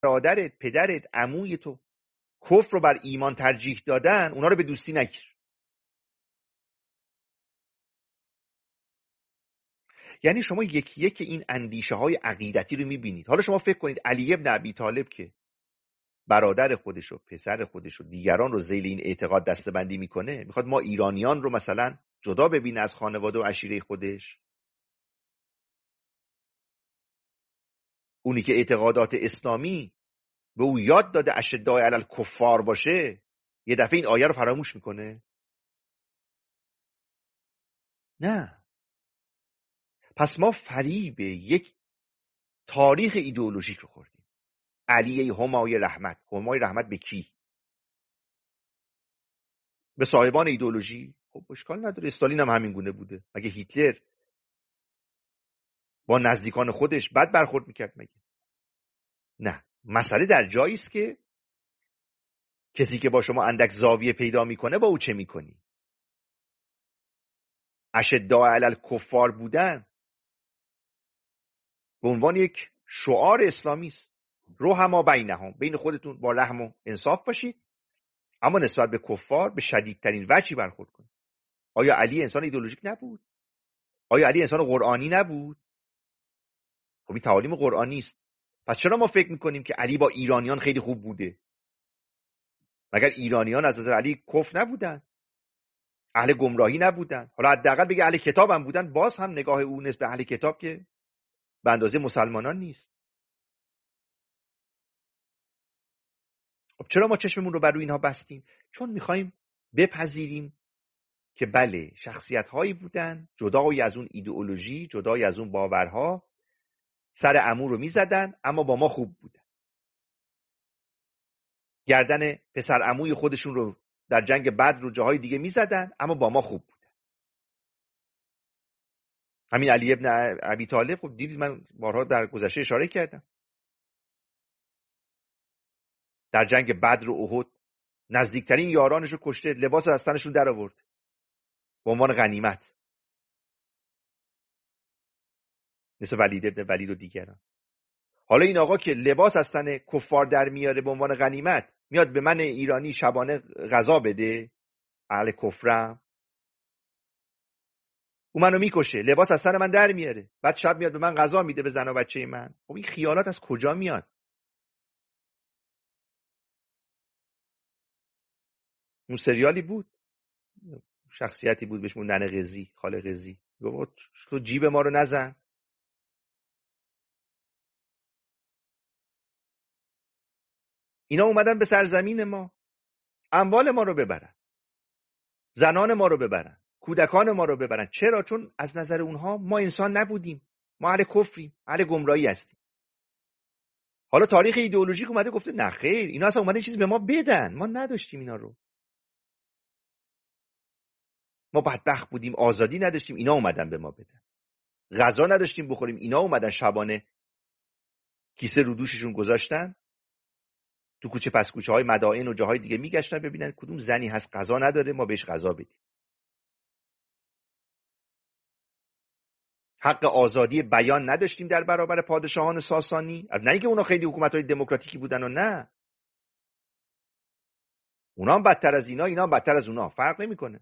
برادرت، پدرت، عموی تو کفر رو بر ایمان ترجیح دادن، اونا رو به دوستی نگیر. یعنی شما یکی یک این اندیشه های عقیدتی رو میبینید. حالا شما فکر کنید علی ابن ابی طالب که برادر خودش و پسر خودش و دیگران رو ذیل این اعتقاد دسته‌بندی میکنه، میخواد ما ایرانیان رو مثلا جدا ببینه از خانواده و عشیره خودش؟ اونی که اعتقادات اسلامی به او یاد داده اشداء علی الکفار باشه، یه دفعه این آیه رو فراموش میکنه؟ نه. پس ما فریب یک تاریخ ایدئولوژیک رو خوردیم. علی همای رحمت. همای رحمت به کی؟ به صاحبان ایدئولوژی؟ خب اشکال نداره، استالین هم همین گونه بوده. مگه هیتلر با نزدیکان خودش بد برخورد میکرد مگه؟ نه. مسئله در جایی است که کسی که با شما اندک زاویه پیدا میکنه با او چه میکنی؟ اشداء علی الکفار بودن به عنوان یک شعار اسلامی است. رحما بینهم، بین خودتون با رحم و انصاف باشید، اما نسبت به کفار به شدیدترین وجهی برخورد کنید. آیا علی انسان ایدئولوژیک نبود؟ آیا علی انسان قرآنی نبود؟ خب این تعالیم قرآنی است. پس چرا ما فکر میکنیم که علی با ایرانیان خیلی خوب بوده؟ مگر ایرانیان از نظر علی کفر نبودن؟ اهل گمراهی نبودن؟ حالا حداقل بگه اهل کتاب هم بودن، باز هم نگاه او نسبت به اهل کتاب که به اندازه مسلمانان نیست. خب چرا ما چشممون رو بر روی اینها بستیم؟ چون میخوایم بپذیریم که بله شخصیت‌هایی بودن جدای از اون ایدئولوژی، جدای از اون باورها، سر عمو رو میزدن اما با ما خوب بودن. گردن پسر عموی خودشون رو در جنگ بدر رو جاهای دیگه میزدن اما با ما خوب بودن. همین علی ابن ابی طالب، خب دیدید من بارها در گذشته اشاره کردم، در جنگ بدر و احد نزدیکترین یارانش رو کشته، لباس از تنشون در آورد به عنوان غنیمت، مثل ولید ابن ولید و دیگران. حالا این آقا که لباس از تن کفار در میاره به عنوان غنیمت، میاد به من ایرانی شبانه غذا بده، اهل کفرم، او منو میکشه، لباس از تن من در میاره، بعد شب میاد به من غذا میده، به زن و بچه من. خب این خیالات از کجا میاد؟ اون سریالی بود، شخصیتی بود بهش ننه قزی، خاله قزی، تو جیب ما رو نزن. اینا اومدن به سرزمین ما اموال ما رو ببرن، زنان ما رو ببرن، کودکان ما رو ببرن. چرا؟ چون از نظر اونها ما انسان نبودیم، ما اهل کفریم، اهل گمراهی هستیم. حالا تاریخ ایدئولوژیک اومده گفته نه خیر، اینا اصلا اومدن چیزی به ما بدن، ما نداشتیم اینا رو، ما بدبخت بودیم، آزادی نداشتیم، اینا اومدن به ما بدن. غذا نداشتیم بخوریم، اینا اومدن شبانه کیسه رو دوششون گذاشتن، تو کوچه پس کوچه های مدائن و جاهای دیگه میگشتن ببینن کدوم زنی هست غذا نداره، ما بهش غذا بدیم. حق آزادی بیان نداشتیم در برابر پادشاهان ساسانی. نه اینکه اونا خیلی حکومت‌های دموکراتیکی بودن و نه، اونا هم بدتر از اینا هم بدتر از اونا، فرق نمیکنه.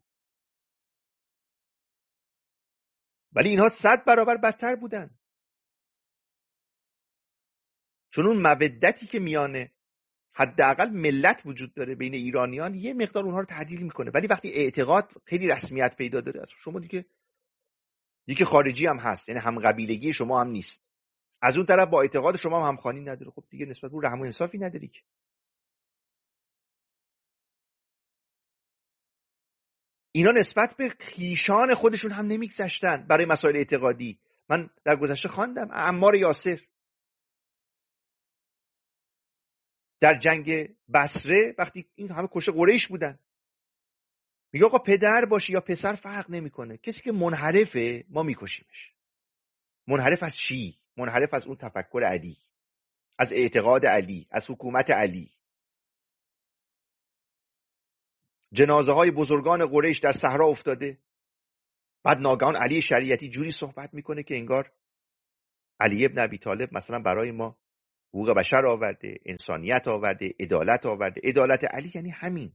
ولی اینها 100 برابر بدتر بودن، چون اون مودتی که میانه حداقل ملت وجود داره بین ایرانیان یه مقدار اونها رو تعدیل میکنه. ولی وقتی اعتقاد خیلی رسمیت پیدا داره، از شما دیگه خارجی هم هست، یعنی هم قبیلگی شما هم نیست، از اون طرف با اعتقاد شما هم همخوانی نداره، خب دیگه نسبت به رحم و انصافی نداری که. اینا نسبت به خویشان خودشون هم نمیگذشتن برای مسائل اعتقادی. من در گذشته خواندم عمار یاسر در جنگ بصره وقتی این همه کشته قریش بودن، میگه آقا پدر باشه یا پسر فرق نمیکنه، کسی که منحرفه ما میکشیمش. منحرف از چی؟ منحرف از اون تفکر علی، از اعتقاد علی، از حکومت علی. جنازه های بزرگان قریش در صحرا افتاده، بعد ناگهان علی شریعتی جوری صحبت میکنه که انگار علی ابن ابی طالب مثلا برای ما حقوق بشر آورده، انسانیت آورده، عدالت آورده. عدالت علی یعنی همین.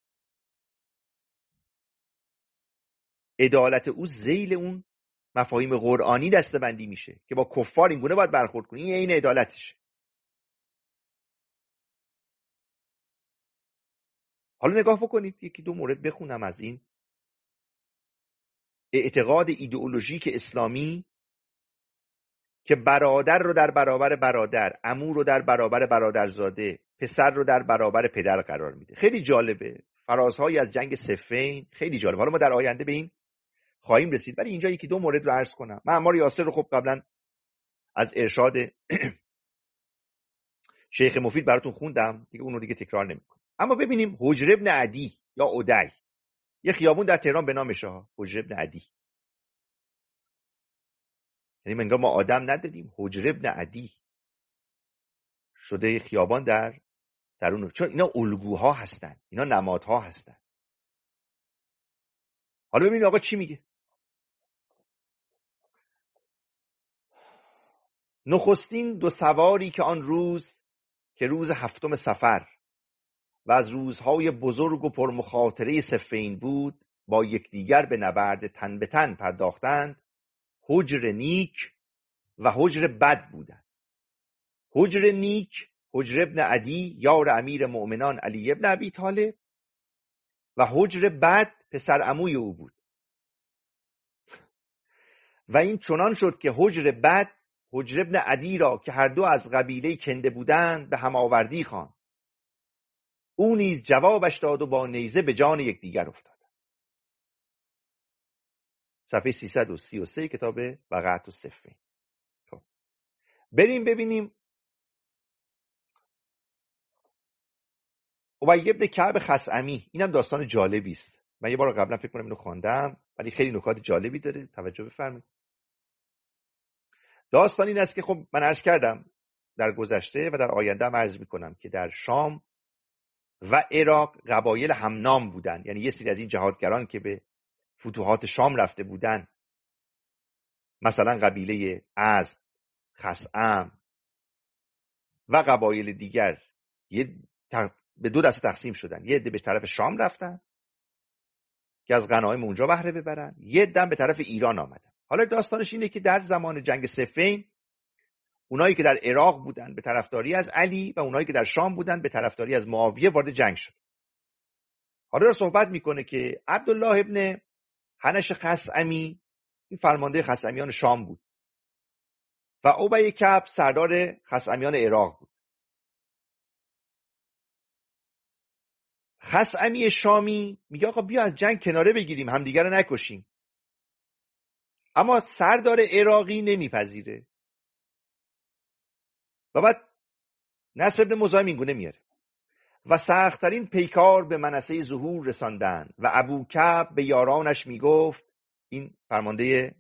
عدالت او ذیل اون مفاهیم قرآنی دسته‌بندی میشه که با کفار این گونه باید برخورد کنی. این عدالتشه. حالا نگاه بکنید، یکی دو مورد بخونم از این اعتقاد ایدئولوژیک اسلامی که برادر رو در برابر برادر، عمو رو در برابر برادرزاده، پسر رو در برابر پدر قرار میده. خیلی جالبه. فرازهایی از جنگ صفین خیلی جالبه. حالا ما در آینده به این خواهیم رسید، ولی اینجا یکی دو مورد رو عرض کنم. من عمار یاسر رو خب قبلا از ارشاد شیخ مفید براتون خوندم، دیگه اون رو دیگه تکرار نمیکنم. اما ببینیم حجر ابن عدی یا عدی، یه خیابون در تهران به نامشه ها، حجر ابن عدی. یعنی منگاه ما آدم ندادیم، حجر ابن عدی شده خیابان در اون. چون اینا الگوها هستن، اینا نمادها هستن. حالا ببینید آقا چی میگه. نخستین دو سواری که آن روز که روز 7 صفر و از روزهای بزرگ و پرمخاطره صفین بود، با یکدیگر به نبرد تن به تن پرداختند. حجر نیک و حجر بد بودند. حجر نیک حجر ابن عدی یار امیر مؤمنان علی ابن ابی طالب و حجر بد پسر عموی او بود. و این چنان شد که حجر بد حجر ابن عدی را که هر دو از قبیله کنده بودند به هم آوردی خواند. او نیز جوابش داد و با نیزه به جان یکدیگر افتاد. صفحه 333 کتاب وقعت الصفین. بریم ببینیم ابی بن کعب خثعمی. اینم داستان جالبی است. من یه بار قبلا فکر کنم اینو خواندم، ولی خیلی نکات جالبی داره، توجه بفرمایید. داستان این است که خب من عرض کردم در گذشته و در آینده هم عرض میکنم که در شام و عراق قبایل همنام بودن. یعنی یه سری از این جهادگران که به فتوحات شام رفته بودن، مثلا قبیله ازد، خثعم و قبایل دیگر، به دو دسته تقسیم شدن. یه عده به طرف شام رفتن که از غنایم اونجا بهره ببرن، یه عده به طرف ایران آمدن. حالا داستانش اینه که در زمان جنگ صفین اونایی که در عراق بودن به طرفداری از علی و اونایی که در شام بودن به طرفداری از معاویه وارد جنگ شد. حالا صحبت میکنه که عبدالله ابن حنش خثعمی این فرمانده خثعمیان شام بود و ابی کعب سردار خثعمیان عراق بود. خثعمی شامی میگه آقا بیا از جنگ کناره بگیریم، همدیگر رو نکشیم. اما سردار عراقی نمیپذیره و بعد نصر ابن مزاحم این گونه میاره و سخت‌ترین پیکار به منصه ظهور رساندن و ابو کعب به یارانش میگفت، این فرمانده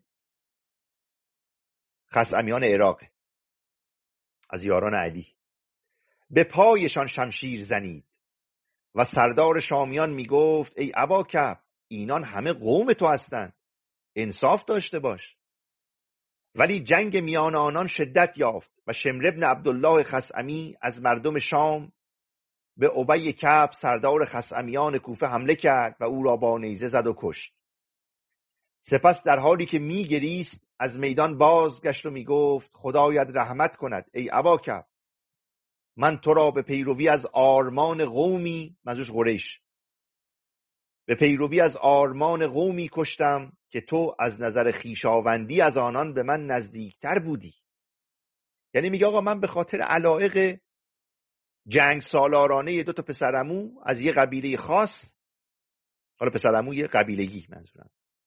خثعمیان عراق از یاران علی، به پایشان شمشیر زنید. و سردار شامیان میگفت ای ابا کعب اینان همه قوم تو هستند، انصاف داشته باش. ولی جنگ میان آنان شدت یافت و شمر ابن عبدالله خثعمی از مردم شام به ابی کعب سردار خثعمیان کوفه حمله کرد و او را با نیزه زد و کشت. سپس در حالی که میگریست از میدان بازگشت و میگفت خدایت رحمت کند ای ابا کعب، من تو را به پیروی از آرمان قومی، منظورش قریش، به پیروی از آرمان قومی کشتم که تو از نظر خویشاوندی از آنان به من نزدیکتر بودی. یعنی میگه آقا من به خاطر علایق جنگ سالارانه دو تا پسرعمو از یه قبیله خاص، حالا پسرعمو یه قبیلگی منظورم،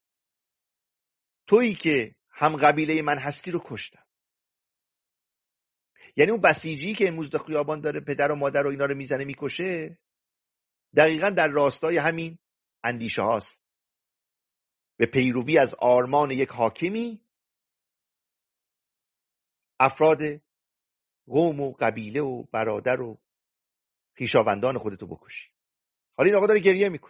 تویی که هم قبیله من هستی رو کشتم. یعنی اون بسیجی که امروز در خیابان داره پدر و مادر و اینا رو میزنه میکشه، دقیقاً در راستای همین اندیشه هاست. به پیروی از آرمان یک حاکمی افراد قوم و قبیله و برادر و خویشاوندان خودتو بکشی. حالا این آقا داره گریه میکنه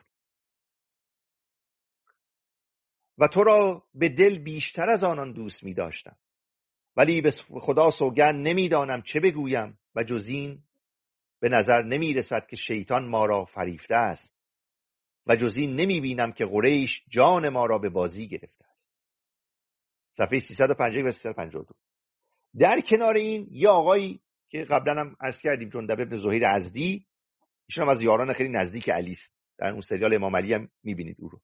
و تو را به دل بیشتر از آنان دوست می‌داشتم ولی به خدا سوگند نمیدانم چه بگویم و جز این به نظر نمی رسد که شیطان ما را فریفته است و جز این نمی بینم که قریش جان ما را به بازی گرفته است. صفحه 350 و 352. در کنار این یه آقایی که قبلا هم عرض کردیم، جندب ابن زهیر ازدی، ایشون هم از یاران خیلی نزدیک علی است. در اون سریال امام علی هم می‌بینید او رو.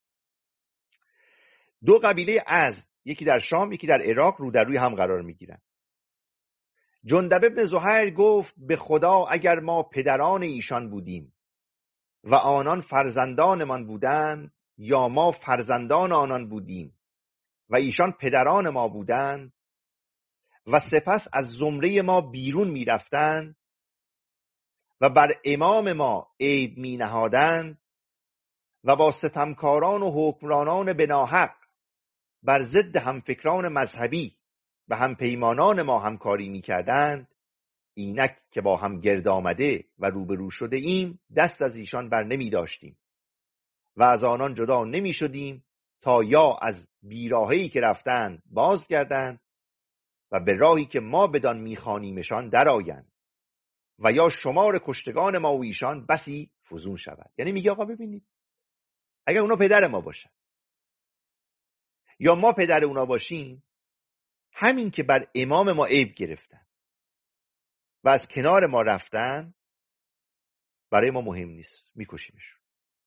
دو قبیله ازد، یکی در شام یکی در عراق، رو در روی هم قرار می‌گیرن. جندب ابن زهیر گفت به خدا اگر ما پدران ایشان بودیم و آنان فرزندانمان بودند، یا ما فرزندان آنان بودیم و ایشان پدران ما بودند و سپس از زمره ما بیرون می رفتند و بر امام ما عیب می نهادند و با ستمکاران و حکمرانان بناحق بر ضد همفکران مذهبی و همپیمانان ما همکاری می کردند، اینک که با هم گرد آمده و روبرو شده ایم دست از ایشان بر نمی داشتیم و از آنان جدا نمی شدیم تا یا از بیراهی که رفتند بازگردند و به راهی که ما بدان میخوانیمشان درآیند و یا شمار کشتگان ما و ایشان بسی فزون شود. یعنی میگه آقا ببینید، اگر اونا پدر ما باشن یا ما پدر اونا باشیم، همین که بر امام ما عیب گرفتن و از کنار ما رفتن برای ما مهم نیست، میکشیمشون.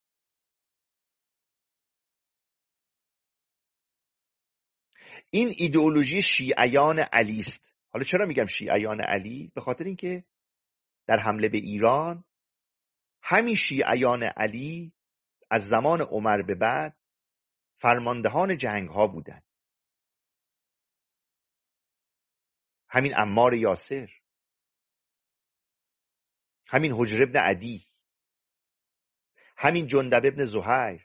این ایدئولوژی شیعیان علی است. حالا چرا میگم شیعیان علی؟ به خاطر اینکه در حمله به ایران همین شیعیان علی از زمان عمر به بعد فرماندهان جنگ ها بودند. همین عمار یاسر، همین حجر ابن عدی، همین جندب ابن زهیر،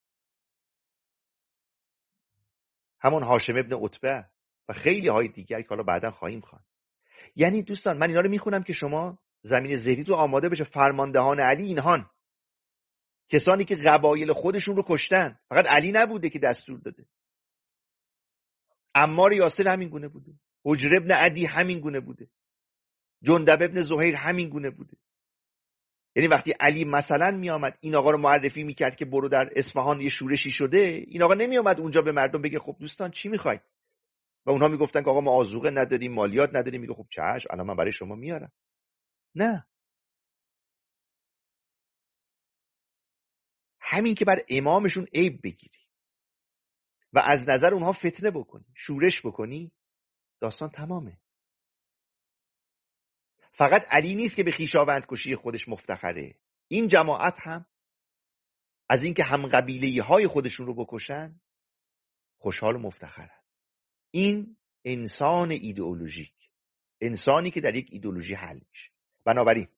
همون هاشم ابن عتبه و خیلی های دیگر که حالا بعدا خواهیم خواند. یعنی دوستان من اینا رو میخونم که شما زمین ذهنیتون آماده بشه. فرماندهان علی اینهان، کسانی که قبایل خودشون رو کشتن. فقط علی نبوده که دستور داده. عمار یاسر همین گونه بوده، حجر ابن عدی همین گونه بوده، جندب ابن زهیر همین گونه بوده. یعنی وقتی علی مثلا می آمد این آقا رو معرفی میکرد که برو در اصفهان یه شورشی شده، این آقا نمی آمد اونجا به مردم بگه خب دوستان چی میخواید، و اونها میگفتن که آقا ما آذوقه نداریم، مالیات نداریم. میگه خب چشم الان من برای شما میارم. نه، همین که بر امامشون عیب بگیری و از نظر اونها فتنه بکنی، شورش بکنی، داستان تمامه. فقط علی نیست که به خویشاوند کشی خودش مفتخره، این جماعت هم از اینکه هم قبیله‌ای های خودشون رو بکشن خوشحال و مفتخرن. این انسان ایدئولوژیک، انسانی که در یک ایدئولوژی حل میشه. بنابراین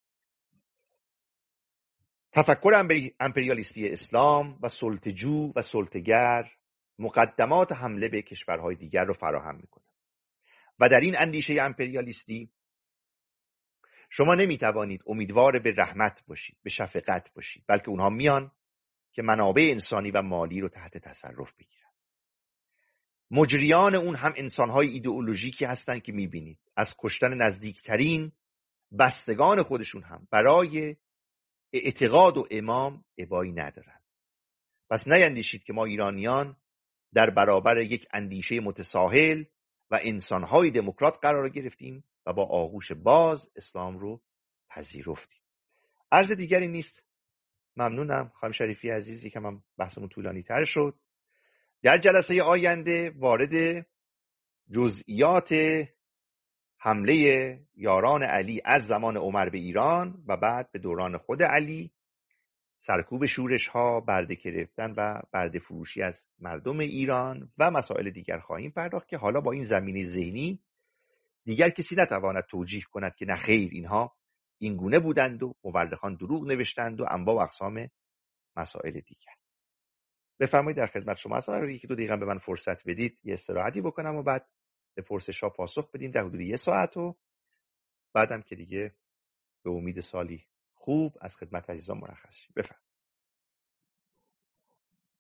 تفکر امپریالیستی اسلام و سلطه‌جو و سلطه‌گر مقدمات حمله به کشورهای دیگر رو فراهم میکنه و در این اندیشه امپریالیستی شما نمیتوانید امیدوار به رحمت باشید، به شفقت باشید، بلکه اونها میان که منابع انسانی و مالی رو تحت تصرف بگیرن. مجریان اون هم انسانهای ایدئولوژیکی هستن که میبینید از کشتن نزدیکترین بستگان خودشون هم برای اعتقاد و امام ابایی ندارن. پس نیندیشید که ما ایرانیان در برابر یک اندیشه متساهل و انسانهای دموکرات قرار گرفتیم و با آغوش باز اسلام رو پذیرفتیم. عرض دیگری نیست. ممنونم خانم شریفی عزیز، یکم هم بحثمون طولانی تر شد. در جلسه آینده وارد جزئیات حمله یاران علی از زمان عمر به ایران و بعد به دوران خود علی، سرکوب شورش ها، برده گرفتن و برده فروشی از مردم ایران و مسائل دیگر خواهیم پرداخت که حالا با این زمینه ذهنی دیگر کسی نتواند توجیه کند که نه خیر اینها این گونه بودند و مورخان دروغ نوشتند و انواع و اقسام مسائل دیگر. بفرمایید در خدمت شما هستم. اگر 1-2 دقیقه به من فرصت بدید یه استراحتی بکنم و بعد به پرسش‌ها پاسخ بدیم در حدود 1 ساعت و بعدم که دیگه به امید سالی خوب از خدمت عزیزان مرخص شیم. بفرمایید.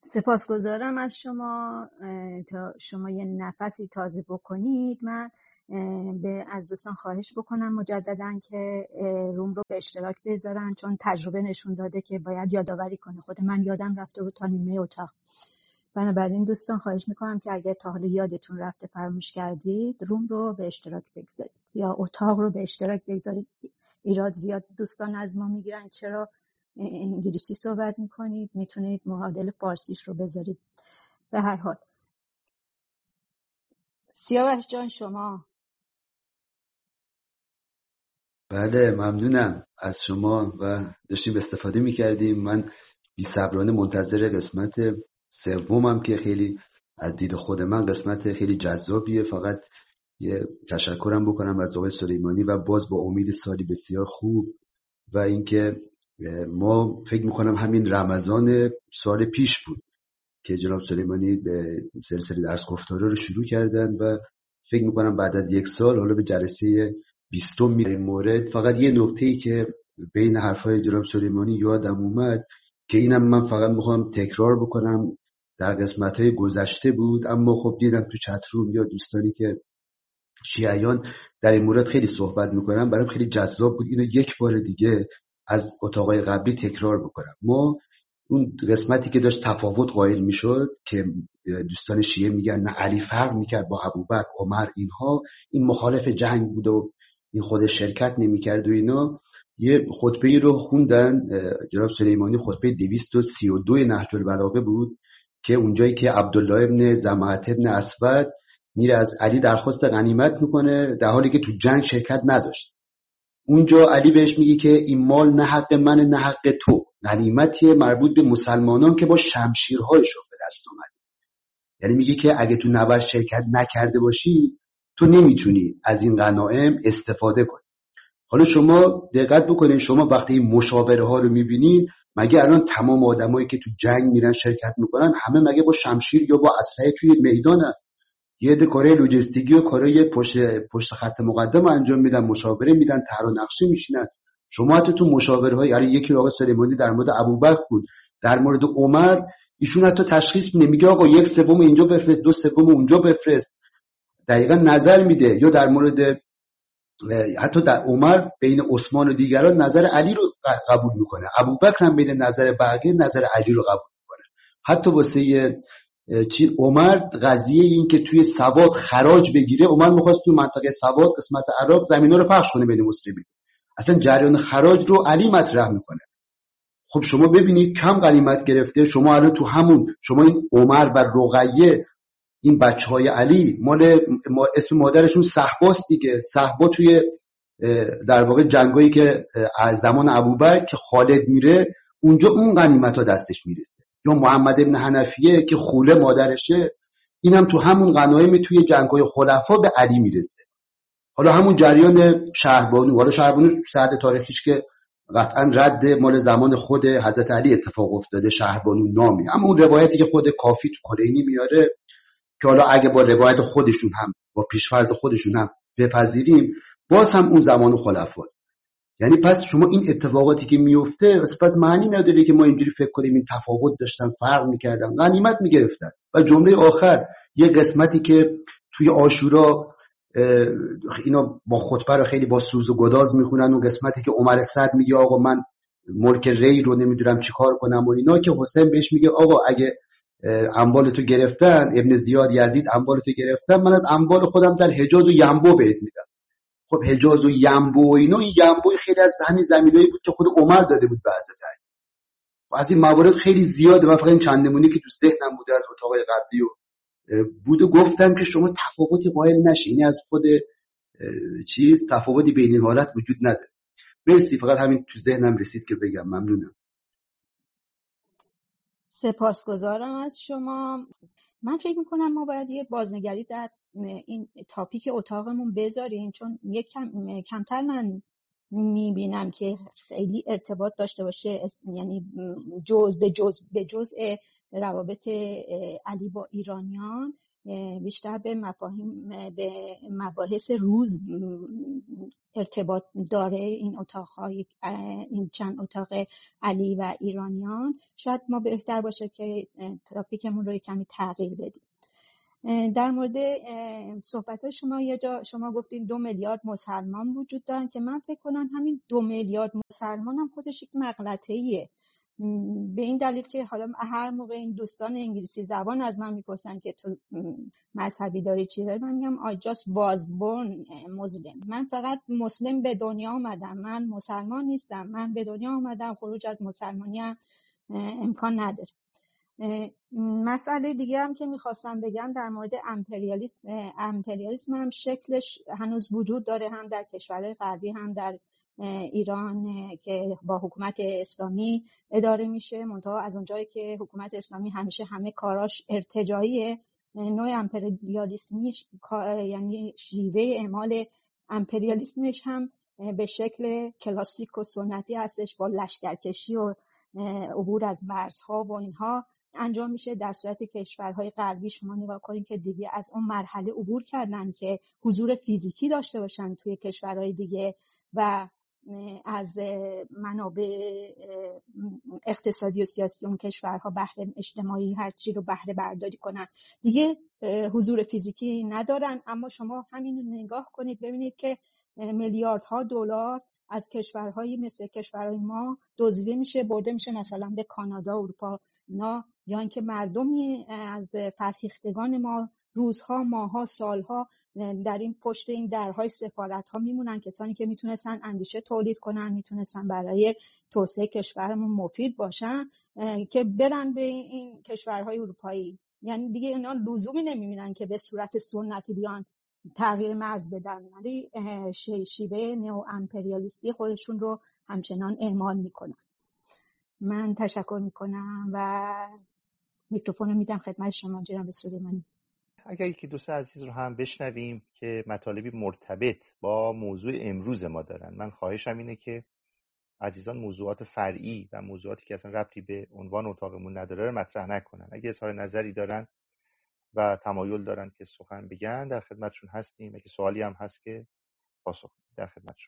سپاسگزارم از شما تا شما یه نفسی تازه بکنید. من از دوستان خواهش بکنم مجدداً که روم رو به اشتراک بذارن، چون تجربه نشون داده که باید یادآوری کنه. خود من یادم رفته بود تا نیمه اتاق. بنابراین دوستان خواهش میکنم که اگه تا حالا یادتون رفته فراموش کردید، روم رو به اشتراک بگذارید یا اتاق رو به اشتراک بگذارید. ایراد زیاد دوستان از ما میگیرن چرا انگلیسی صحبت میکنید، میتونید معادل فارسیش رو بذارید. به هر حال سیاوش جان شما. بله ممنونم از شما و داشتیم استفاده میکردیم. من بی‌صبرانه منتظر قسمت سومم که خیلی از دید خود من قسمت خیلی جذابیه. فقط یه تشکرم بکنم از آقای سلیمانی و باز با امید سالی بسیار خوب و اینکه ما فکر میکنم همین رمضان سال پیش بود که جناب سلیمانی به سلسله درس گفتاره رو شروع کردن و فکر میکنم بعد از 1 سال حالا به جلسه 20 میره این مورد. فقط یه نکته‌ای که بین حرفای جناب سلیمانی یادم اومد که اینم من فقط میخوام تکرار بکنم، در قسمت‌های گذشته بود اما خب دیدم تو چت روم یا دوستانی که شیعیان در این مورد خیلی صحبت میکنن، برام خیلی جذاب بود اینو یک بار دیگه از اتاقای قبلی تکرار بکنم. ما اون قسمتی که داشت تفاوت قائل میشد که دوستان شیعه میگن نه علی فرق میکرد با ابوبکر، عمر، اینها، این مخالف جنگ بود و این خود شرکت نمیکرد و اینا، یه خطبه رو خوندن جناب سلیمانی، خطبه 232 نهج البلاغه بود که اونجایی که عبدالله ابن زمعت ابن اسود میره از علی درخواست غنیمت میکنه در حالی که تو جنگ شرکت نداشت. اونجا علی بهش میگه که این مال نه حق من نه حق تو، غنیمتیه مربوط به مسلمانان که با شمشیرهایشون به دست اومد. یعنی میگه که اگه تو نبرد شرکت نکرده باشی تو نمیتونی از این غنایم استفاده کنی. حالا شما دقت بکنین، شما وقتی این مشاوره ها رو میبینین، مگه الان تمام آدمایی که تو جنگ میرن شرکت میکنن همه مگه با شمشیر یا با اسلحه توی میدانن؟ یه عده کارهای لوجستیکی و کارهای پشت خط مقدم انجام میدن، مشاوره میدن، طرح و نقشه میشینن. شما حتی تو مشاوره های یکی آقا سلیمانی در مورد ابوبکر بود، در مورد عمر ایشون حتی تشخیص میده، میگه آقا 1/3 اینجا بفرست، 2/3 اونجا بفرست، دقیقاً نظر میده. یا در مورد حتی در عمر بین عثمان و دیگران نظر علی رو قبول میکنه، ابوبکر هم بین نظر بقیه نظر علی رو قبول میکنه. حتی واسه عمر قضیه این که توی سواد خراج بگیره، عمر میخواست توی منطقه سواد قسمت عراق زمینا رو پخش کنه بین مسلمین، اصلا جریان خراج رو علی مطرح میکنه. خب شما ببینید کم غنیمت گرفته، شما الان تو همون شما این عمر و رقیه این بچهای علی مال اسم مادرشون صحباست دیگه. صحبا توی در واقع جنگایی که از زمان ابوبکر که خالد میره اونجا اون غنیمت ها دستش میرسه. یا محمد ابن حنفیه که خوله مادرشه، اینم تو همون غنایم توی جنگای خلفا به علی میرسه. حالا همون جریان شهربانو، حالا شهربانو سعد تاریخیش که قطعا رد مال زمان خود حضرت علی اتفاق افتاده، شهربانو نامی، اما اون روایتی که خود کافی تو کلینی میاره که حالا اگه با روایت خودشون هم با پیشفرض خودشون هم بپذیریم، باز هم اون زمان خلفاست. یعنی پس شما این اتفاقاتی که میفته پس معنی نداره که ما اینجوری فکر کنیم این تفاوت داشتن، فرق میکردن، غنیمت میگرفتن. و جمله آخر یه قسمتی که توی عاشورا اینا با خطبه رو خیلی با سوز و گداز میخونن، اون قسمتی که عمر سعد میگه آقا من ملک ری رو نمیدونم چیکار کنم و اینا، که حسین بهش میگه آقا اگه اموال تو گرفتن، ابن زیاد یزید اموال تو گرفتن، من از اموال خودم در حجاز و ینبو بهت میدم. خب حجاز و ینبو و اینا، این ینبو خیلی از همین زمینایی بود که خود عمر داده بود به حضرت علی. و از این موارد خیلی زیاده، من فقط این چند نمونه که تو ذهنم بوده از اتاقای قبلی و بوده گفتم که شما تفاوتی قائل نشین. یعنی از خود تفاوتی بین این حالت وجود نداره. مرسی، فقط همین تو ذهنم رسید که بگم. ممنونم. سپاسگزارم از شما. من فکر میکنم ما باید یه بازنگری در این تاپیک اتاقمون بذاریم، چون کمتر من میبینم که خیلی ارتباط داشته باشه، یعنی به جزء روابط علی با ایرانیان. بیشتر به مباحث روز ارتباط داره این اتاق‌های، این چند اتاق علی و ایرانیان، شاید ما بهتر باشه که تراپیکمون رو کمی تغییر بدیم. در مورد صحبت شما یه جا شما گفتین 2 میلیارد مسلمان وجود دارن که من فکر کنم همین 2 میلیارد مسلمان هم خودش یک مغلطه‌ایه، به این دلیل که حالا هر موقع این دوستان انگلیسی زبان از من میپرسن که تو مذهبی داری چی داری، من میگم I just was born Muslim. من فقط مسلم به دنیا آمدم، من مسلمان نیستم، من به دنیا آمدم، خروج از مسلمانی هم امکان نداره. مسئله دیگه هم که میخواستم بگم در مورد امپریالیسم هم شکلش هنوز وجود داره، هم در کشورهای غربی هم در ایران که با حکومت اسلامی اداره میشه، منتها از اونجایی که حکومت اسلامی همیشه همه کاراش ارتجاعیه، نوع امپریالیسمیش یعنی شیوه اعمال امپریالیسمش هم به شکل کلاسیک و سنتی هستش، با لشکرکشی و عبور از مرزها و اینها انجام میشه. در صورت کشورهای غربی شما نگاه کنید که دیگه از اون مرحله عبور کردن که حضور فیزیکی داشته باشن توی کشورهای دیگه و از منابع اقتصادی و سیاسی اون کشورها بهره اجتماعی هر چی رو بهره برداری کنن، دیگه حضور فیزیکی ندارن. اما شما همین رو نگاه کنید ببینید که میلیاردها دلار از کشورهایی مثل کشورهای ما دزدیده میشه، برده میشه مثلا به کانادا، اروپا اینا، یا اینکه مردمی از فرهیختگان ما روزها، ماهها، سالها در این پشت این درهای سفارت‌ها میمونن، کسانی که میتونستن اندیشه تولید کنن، میتونستن برای توسعه کشورمون مفید باشن، که برن به این کشورهای اروپایی. یعنی دیگه اینا لزومی نمیبینن که به صورت سنتی بیان تغییر مرز بدن، ولی شیوه نئو امپریالیستی خودشون رو همچنان اعمال میکنن. من تشکر میکنم و میکروفون رو میدم خدمت شما جناب سلیمانی. اگر یکی دوست عزیز رو هم بشنویم که مطالبی مرتبط با موضوع امروز ما دارن. من خواهشم اینه که عزیزان موضوعات فرعی و موضوعاتی که اصلا ربطی به عنوان اتاقمون نداره رو مطرح نکنن. اگه اظهار نظری دارن و تمایل دارن که سخن بگن در خدمتشون هستیم. اگه سوالی هم هست که پاسخ در خدمتشون.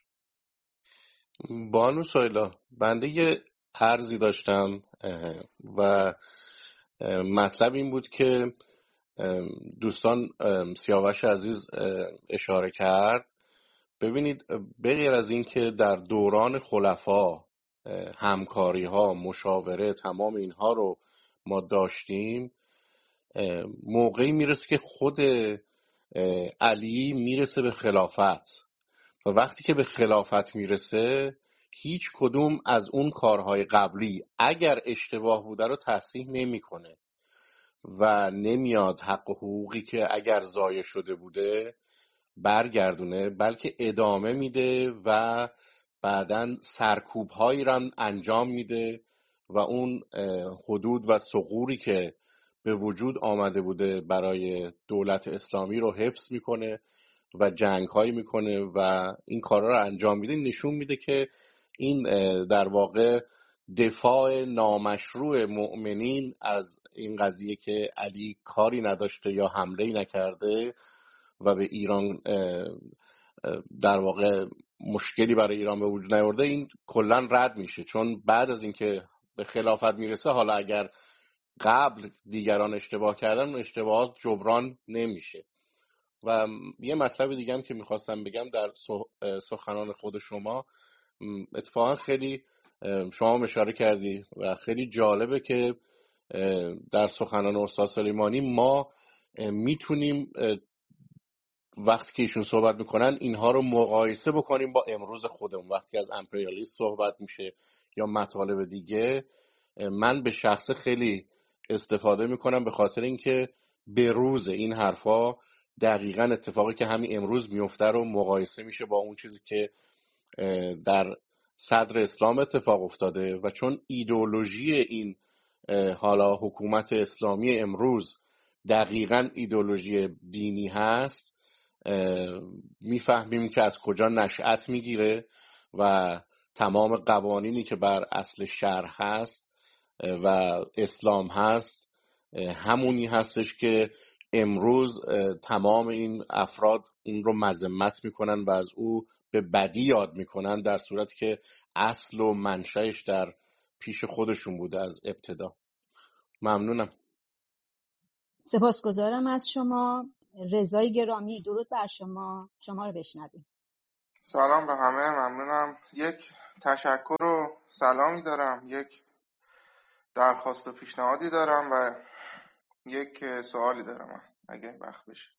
بانو سویلا، بنده یه عرضی داشتم و مطلب این بود که دوستان سیاوش عزیز اشاره کرد. ببینید، بغیر از این که در دوران خلفا همکاری ها، مشاوره، تمام اینها رو ما داشتیم، موقعی میرسه که خود علی میرسه به خلافت و وقتی که به خلافت میرسه هیچ کدوم از اون کارهای قبلی اگر اشتباه بوده رو تصحیح نمیکنه و نمیاد حق و حقوقی که اگر ضایع شده بوده برگردونه، بلکه ادامه میده و بعداً سرکوب هایی را انجام میده و اون حدود و ثغوری که به وجود آمده بوده برای دولت اسلامی رو حفظ میکنه و جنگ هایی میکنه و این کارا رو انجام میده. نشون میده که این در واقع دفاع نامشروع مؤمنین از این قضیه که علی کاری نداشته یا حمله‌ای نکرده و به ایران در واقع مشکلی برای ایران به وجود نیاورده، این کلا رد میشه. چون بعد از اینکه به خلافت میرسه، حالا اگر قبل دیگران اشتباه کردن، اون اشتباهات جبران نمیشه. و یه مطلب دیگه هم که میخواستم بگم در سخنان خود شما، اتفاقا خیلی شما اشاره کردی و خیلی جالبه که در سخنان استاد سلیمانی ما میتونیم وقتی که ایشون صحبت میکنن اینها رو مقایسه بکنیم با امروز خودمون. وقتی از امپریالیسم صحبت میشه یا مطالب دیگه، من به شخص خیلی استفاده میکنم به خاطر اینکه به روز این حرفا دقیقاً اتفاقی که همین امروز میفته رو مقایسه میشه با اون چیزی که در صدر اسلام اتفاق افتاده. و چون ایدئولوژی این حالا حکومت اسلامی امروز دقیقاً ایدئولوژی دینی هست، میفهمیم که از کجا نشأت میگیره و تمام قوانینی که بر اصل شرع هست و اسلام هست همونی هستش که امروز تمام این افراد اون رو مذمت میکنن و از او به بدی یاد میکنن، در صورتی که اصل و منشأش در پیش خودشون بوده از ابتدا. ممنونم. سپاسگزارم از شما. رضای گرامی، درود بر شما. شما رو بشنویم. سلام به همه، ممنونم. یک تشکر و سلامی دارم، یک درخواست و پیشنهادی دارم و یک سوالی دارم اگه وقت بشه.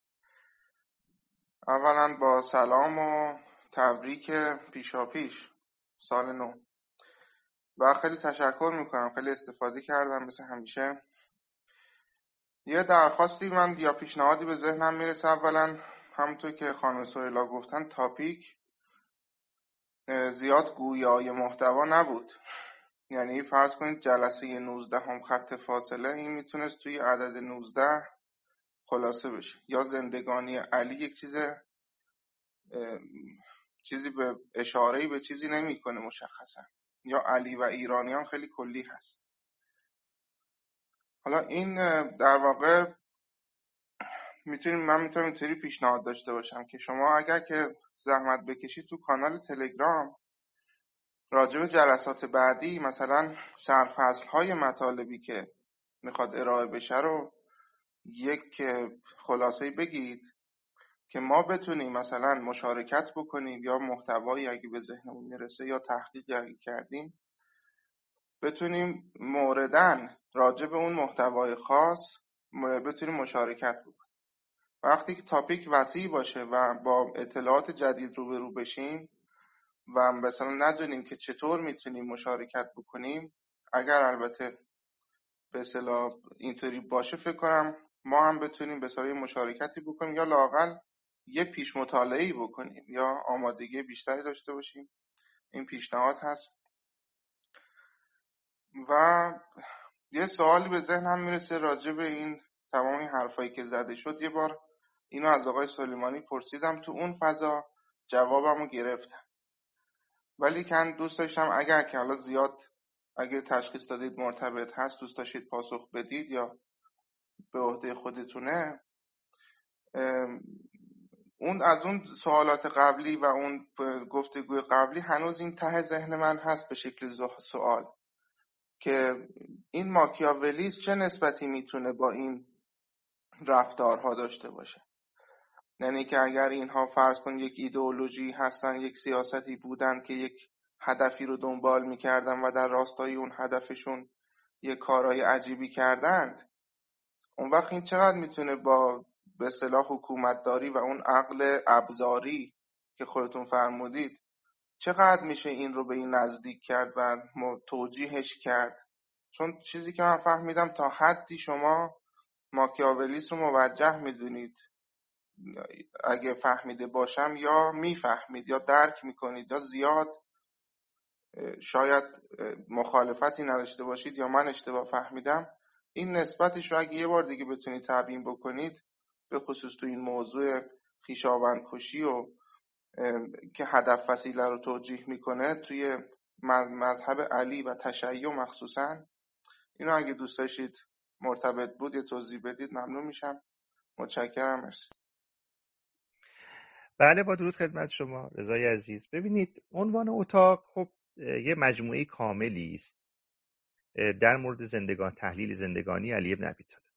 اولا با سلام و تبریک پیشاپیش سال نو و خیلی تشکر میکنم، خیلی استفاده کردم مثل همیشه. یه درخواستی من یا پیشنهادی به ذهنم میرسه. اولا همونطور که خانم سهیلا گفتن تاپیک زیاد گویای محتوا نبود. یعنی فرض کنید جلسه 19 هم خط فاصله، این میتونست توی عدد 19 خلاصه بشه. یا زندگانی علی یک چیزی به اشاره‌ای به چیزی نمیکنه مشخصا، یا علی و ایرانیان خیلی کلی هست. حالا این در واقع من میتونم اینطوری پیشنهاد داشته باشم که شما اگر که زحمت بکشید تو کانال تلگرام راجع به جلسات بعدی مثلا سرفصل‌های مطالبی که میخواد ارائه بشه رو یک خلاصه بگید که ما بتونیم مثلا مشارکت بکنیم، یا محتوایی اگه به ذهنمون میرسه یا تحقیقی اگه کردیم بتونیم موردن راجع به اون محتوای خاص بتونیم مشارکت بکنیم. وقتی که تاپیک وسیع باشه و با اطلاعات جدید روبرو بشیم و مثلا ندونیم که چطور میتونیم مشارکت بکنیم، اگر البته به اصطلاح اینطوری باشه، فکر کنم ما هم بتونیم به اصطلاح مشارکتی بکنیم یا لااقل یه پیش مطالعه‌ای بکنیم یا آمادگی بیشتری داشته باشیم. این پیشنهاد هست. و یه سوالی به ذهنم میرسه راجع به این تمام این حرفایی که زده شد. یه بار اینو از آقای سلیمانی پرسیدم، تو اون فضا جوابمو گرفتم، ولی کن دوست داشتم اگر که حالا زیاد اگه تشخیص دادید مرتبط هست دوست داشتید پاسخ بدید یا به عهده خودتونه، اون از اون سوالات قبلی و اون گفتگوی قبلی هنوز این ته ذهن من هست به شکل سوال که این ماکیاولیسم چه نسبتی میتونه با این رفتارها داشته باشه. یعنی که اگر اینها فرض کن یک ایدئولوژی هستن، یک سیاستی بودن که یک هدفی رو دنبال میکردن و در راستای اون هدفشون یک کارهای عجیبی کردند، اون وقت این چقدر میتونه با به اصطلاح حکومتداری و اون عقل ابزاری که خودتون فرمودید چقدر میشه این رو به این نزدیک کرد و توجیهش کرد؟ چون چیزی که من فهمیدم تا حدی شما ماکیاولیسم رو موجه میدونید، اگه فهمیده باشم یا میفهمید یا درک میکنید یا زیاد شاید مخالفتی نداشته باشید یا من اشتباه فهمیدم. این نسبتش رو اگه یه بار دیگه بتونید تبیین بکنید، به خصوص تو این موضوع خویشاوندکشی و که هدف وسیله رو توجیه میکنه توی مذهب علی و تشیع مخصوصا، اینو اگه دوست داشتید مرتبط بود یه توضیح بدید ممنون میشم. متشکرم. مرسی. بله، با درود خدمت شما رضای عزیز. ببینید عنوان اتاق خب یه مجموعه کاملی است در مورد تحلیل زندگانی علی بن ابی طالب.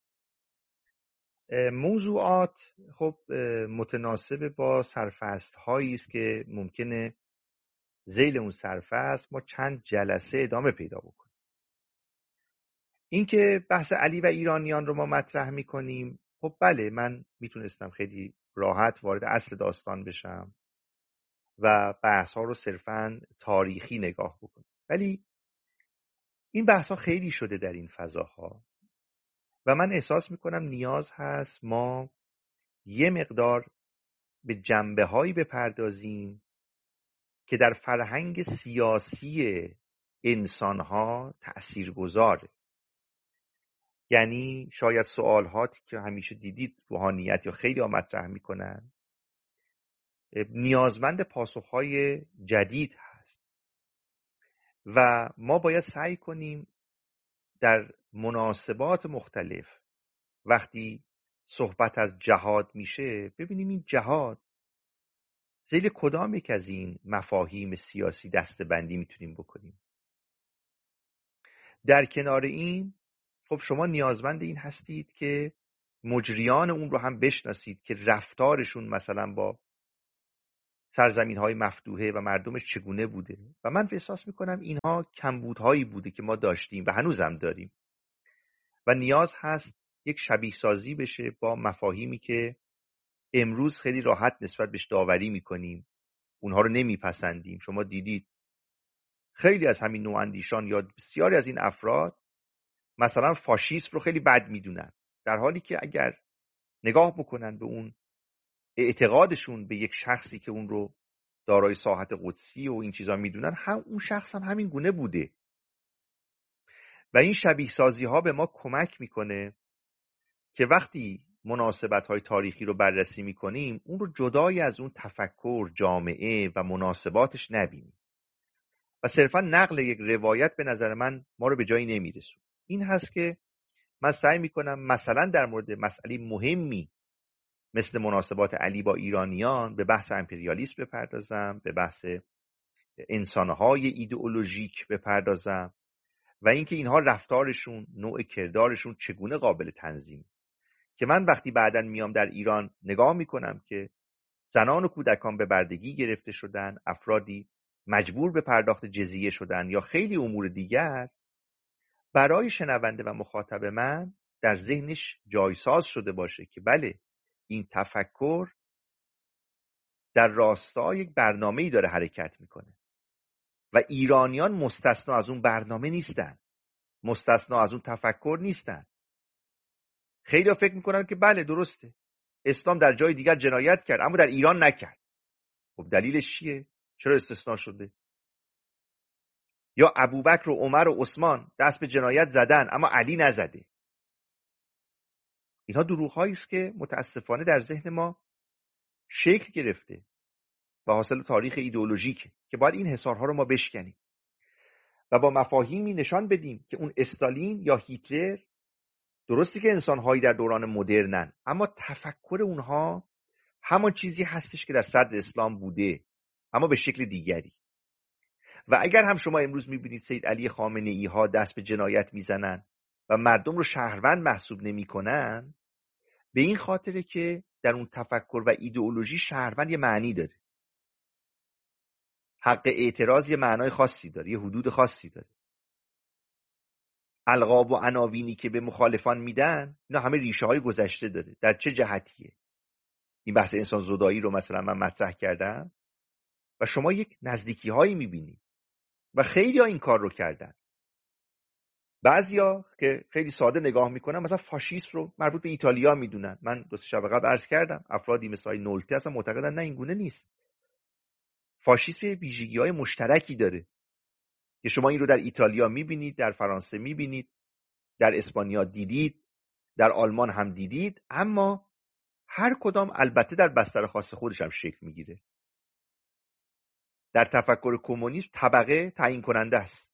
موضوعات خب متناسب با سرفصل هایی است که ممکنه ذیل اون سرفصل ما چند جلسه ادامه پیدا بکنیم. اینکه بحث علی و ایرانیان رو ما مطرح میکنیم، خب بله، من میتونستم خیلی راحت وارد اصل داستان بشم و بحث ها رو صرفاً تاریخی نگاه بکنم، ولی این بحث ها خیلی شده در این فضاها و من احساس میکنم نیاز هست ما یه مقدار به جنبه هایی بپردازیم که در فرهنگ سیاسی انسان ها تأثیر گذاره. یعنی شاید سوالهاتی که همیشه دیدید روحانیت یا خیلی ها مطرح میکنن نیازمند پاسخهای جدید هست و ما باید سعی کنیم در مناسبات مختلف وقتی صحبت از جهاد میشه، ببینیم این جهاد ذیل کدام یک از این مفاهیم سیاسی دسته‌بندی میتونیم بکنیم. در کنار این خب شما نیازمند این هستید که مجریان اون رو هم بشناسید که رفتارشون مثلا با سرزمین‌های مفتوحه و مردمش چگونه بوده و من احساس میکنم اینها کمبودهایی بوده که ما داشتیم و هنوزم داریم و نیاز هست یک شبیه سازی بشه با مفاهیمی که امروز خیلی راحت نسبت بهش داوری میکنیم، اونها رو نمیپسندیم. شما دیدید خیلی از همین نواندیشان یا بسیاری از این افراد مثلا فاشیسم رو خیلی بد میدونن، در حالی که اگر نگاه بکنن به اون اعتقادشون به یک شخصی که اون رو دارای ساحت قدسی و این چیزا میدونن، هم اون شخص هم همین گونه بوده و این شبیه سازی ها به ما کمک میکنه که وقتی مناسبت های تاریخی رو بررسی میکنیم اون رو جدای از اون تفکر، جامعه و مناسباتش نبینیم و صرفا نقل یک روایت به نظر من ما رو به جایی نمیرسونه. این هست که من سعی میکنم مثلا در مورد مسئله مهمی مثل مناسبات علی با ایرانیان به بحث امپریالیسم بپردازم، به بحث انسانهای ایدئولوژیک بپردازم و اینکه اینها رفتارشون، نوع کردارشون چگونه قابل تنظیم، که من وقتی بعداً میام در ایران نگاه میکنم که زنان و کودکان به بردگی گرفته شدن، افرادی مجبور به پرداخت جزیه شدن یا خیلی امور دیگر، برای شنونده و مخاطب من در ذهنش جایساز شده باشه که بله این تفکر در راستای یک برنامه‌ای داره حرکت میکنه و ایرانیان مستثنا از اون برنامه نیستن، مستثنا از اون تفکر نیستن. خیلی ها فکر میکنن که بله درسته اسلام در جای دیگر جنایت کرد اما در ایران نکرد. خب دلیلش چیه؟ چرا استثناء شده؟ یا ابوبکر و عمر و عثمان دست به جنایت زدن اما علی نزده. اینها دروغ‌هایی است که متاسفانه در ذهن ما شکل گرفته و حاصل تاریخ ایدئولوژیک که باید این حصارها رو ما بشکنیم و با مفاهیمی نشان بدیم که اون استالین یا هیتلر درستی که انسان‌هایی در دوران مدرنن اما تفکر اونها همان چیزی هستش که در صدر اسلام بوده اما به شکل دیگری. و اگر هم شما امروز می‌بینید سید علی خامنه‌ای ها دست به جنایت میزنن و مردم رو شهروند محسوب نمی‌کنن، به این خاطره که در اون تفکر و ایدئولوژی شهروند یه معنی داره، حق اعتراض یه معنای خاصی داره، یه حدود خاصی داره. القاب و عناوینی که به مخالفان میدن اینا همه ریشه های گذشته داره. در چه جهتیه؟ این بحث انسان زدایی رو مثلا من مطرح کردم و شما یک نزدیکی هایی میبینید و خیلی ها این کار رو کردن. بعضیا که خیلی ساده نگاه میکنن مثلا فاشیسم رو مربوط به ایتالیا میدونن. من دو سه شب قبل عرض کردم افرادی مثل نولتی اصلا معتقدن نه این گونه نیست. فاشیسم ویژگی‌های مشترکی داره که شما این رو در ایتالیا میبینید، در فرانسه میبینید، در اسپانیا دیدید، در آلمان هم دیدید، اما هر کدام البته در بستر خاص خودش هم شکل میگیره. در تفکر کمونیسم طبقه تعیین کننده است،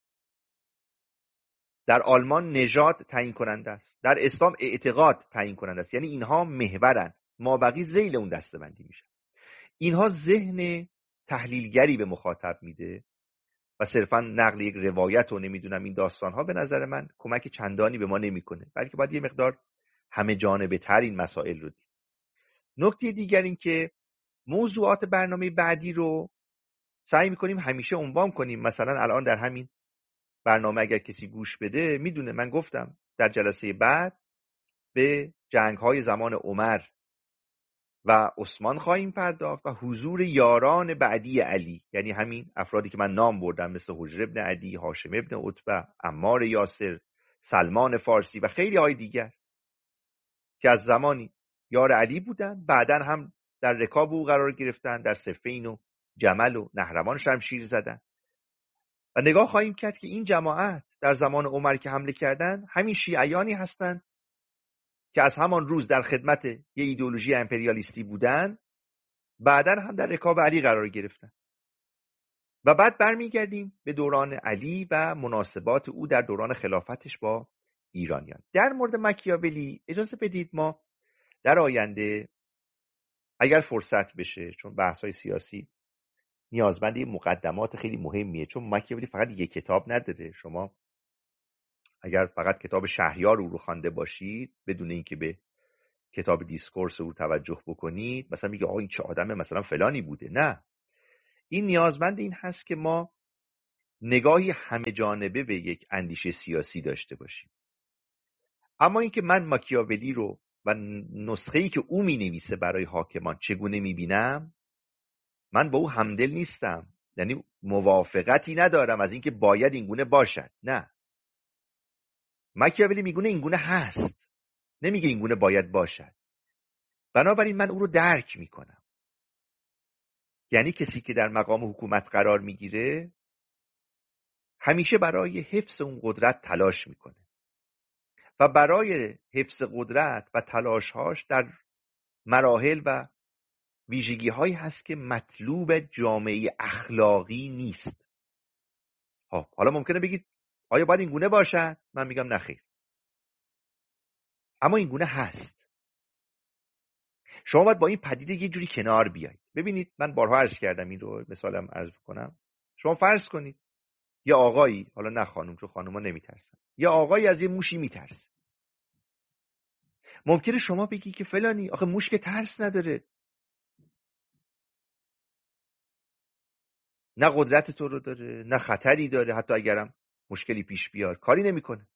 در آلمان نژاد تعیین کننده است، در اسلام اعتقاد تعیین کننده است. یعنی اینها محورن، مابقی ذیل اون دسته‌بندی میشن. اینها ذهن تحلیلگری به مخاطب میده و صرفا نقل یک روایت و نمیدونم این داستانها به نظر من کمک چندانی به ما نمیکنه، بلکه باید یه مقدار همه جانبه تر این مسائل رو دید. نکته دیگر این که موضوعات برنامه بعدی رو سعی میکنیم همیشه عنوان کنیم. مثلا الان در همین برنامه اگر کسی گوش بده میدونه من گفتم در جلسه بعد به جنگ‌های زمان عمر و عثمان خواهیم پرداخت و حضور یاران بعدی علی، یعنی همین افرادی که من نام بردم مثل حجر ابن عدی، هاشم ابن عتبه، عمار یاسر، سلمان فارسی و خیلی های دیگر که از زمانی یار علی بودن، بعداً هم در رکاب او قرار گرفتن، در صفین و جمل و نهروان شمشیر زدن. و نگاه خواهیم کرد که این جماعت در زمان عمر که حمله کردن همین شیعیانی هستند که از همان روز در خدمت یه ایدئولوژی امپریالیستی بودن، بعداً هم در رکاب علی قرار گرفتن. و بعد برمیگردیم به دوران علی و مناسبات او در دوران خلافتش با ایرانیان. در مورد مکیاولی اجازه بدید ما در آینده اگر فرصت بشه، چون بحث‌های سیاسی نیازمند مقدمات خیلی مهمیه، چون ماکیاولی فقط یک کتاب نداره. شما اگر فقط کتاب شهریار او رو خوانده باشید بدون اینکه به کتاب دیسکورس او توجه بکنید، مثلا میگه آقا این چه آدم مثلا فلانی بوده، نه، این نیازمند این هست که ما نگاهی همه جانبه به یک اندیشه سیاسی داشته باشیم. اما اینکه من ماکیاولی رو و نسخه‌ای که او می‌نویسه برای حاکمان چگونه می‌بینم، من با او همدل نیستم، یعنی موافقتی ندارم از اینکه باید اینگونه باشد. نه، ماکیاولی میگونه اینگونه هست، نمیگه اینگونه باید باشد. بنابراین من او رو درک میکنم. یعنی کسی که در مقام حکومت قرار میگیره همیشه برای حفظ اون قدرت تلاش میکنه و برای حفظ قدرت و تلاشهاش در مراحل و ویژگی هایی هست که مطلوب جامعه اخلاقی نیست. حالا ممکنه بگید آیا باید این گونه باشد؟ من میگم نخیر، اما این گونه هست. شما باید با این پدیده یه جوری کنار بیایید. ببینید، من بارها عرض کردم، این رو مثالم عرض کنم. شما فرض کنید یه آقایی، حالا نه خانم چون خانوما نمیترسن، یه آقایی از یه موشی میترسه. ممکنه شما بگی که فلانی آخه موش که ترس نداره، نه قدرت تو رو داره، نه خطری داره، حتی اگرم مشکلی پیش بیاد کاری نمیکنه،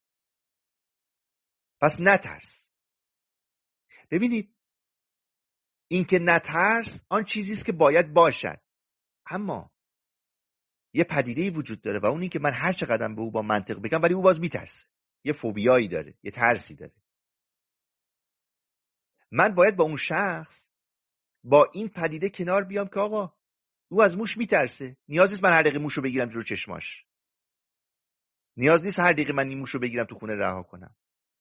پس نترس. ببینید، این که نترس آن چیزی است که باید باشد، اما یه پدیده‌ای وجود داره و اون این که من هر چقدر به او با منطق بگم ولی او باز میترسه، یه فوبیایی داره، یه ترسی داره. من باید با اون شخص با این پدیده کنار بیام که آقا او از موش میترسه، نیاز نیست من هر دقیقه موش رو بگیرم جلو چشماش، نیاز نیست هر دقیقه من این موش رو بگیرم تو خونه رها کنم.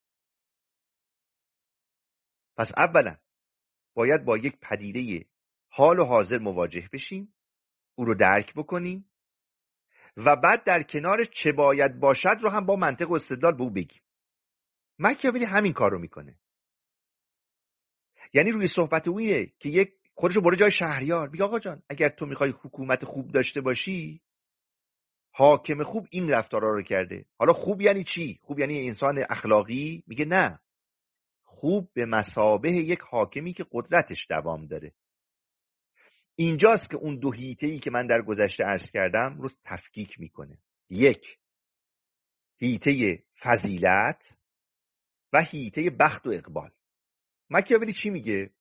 پس اولا باید با یک پدیده حال و حاضر مواجه بشیم، او رو درک بکنیم و بعد در کنار چه باید باشد رو هم با منطق و استدلال به او بگیم. ماکیاولی همین کار رو میکنه. یعنی روی صحبت اویه که یک خودشو برای جای شهریار میگه آقا جان اگر تو میخوای حکومت خوب داشته باشی، حاکم خوب این رفتارا رو کرده. حالا خوب یعنی چی؟ خوب یعنی انسان اخلاقی؟ میگه نه، خوب به مثابه یک حاکمی که قدرتش دوام داره. اینجاست که اون دو هیته‌ای که من در گذشته عرض کردم رو تفکیک میکنه. یک، هیته فضیلت و هیته بخت و اقبال. ماکیاولی چی میگه؟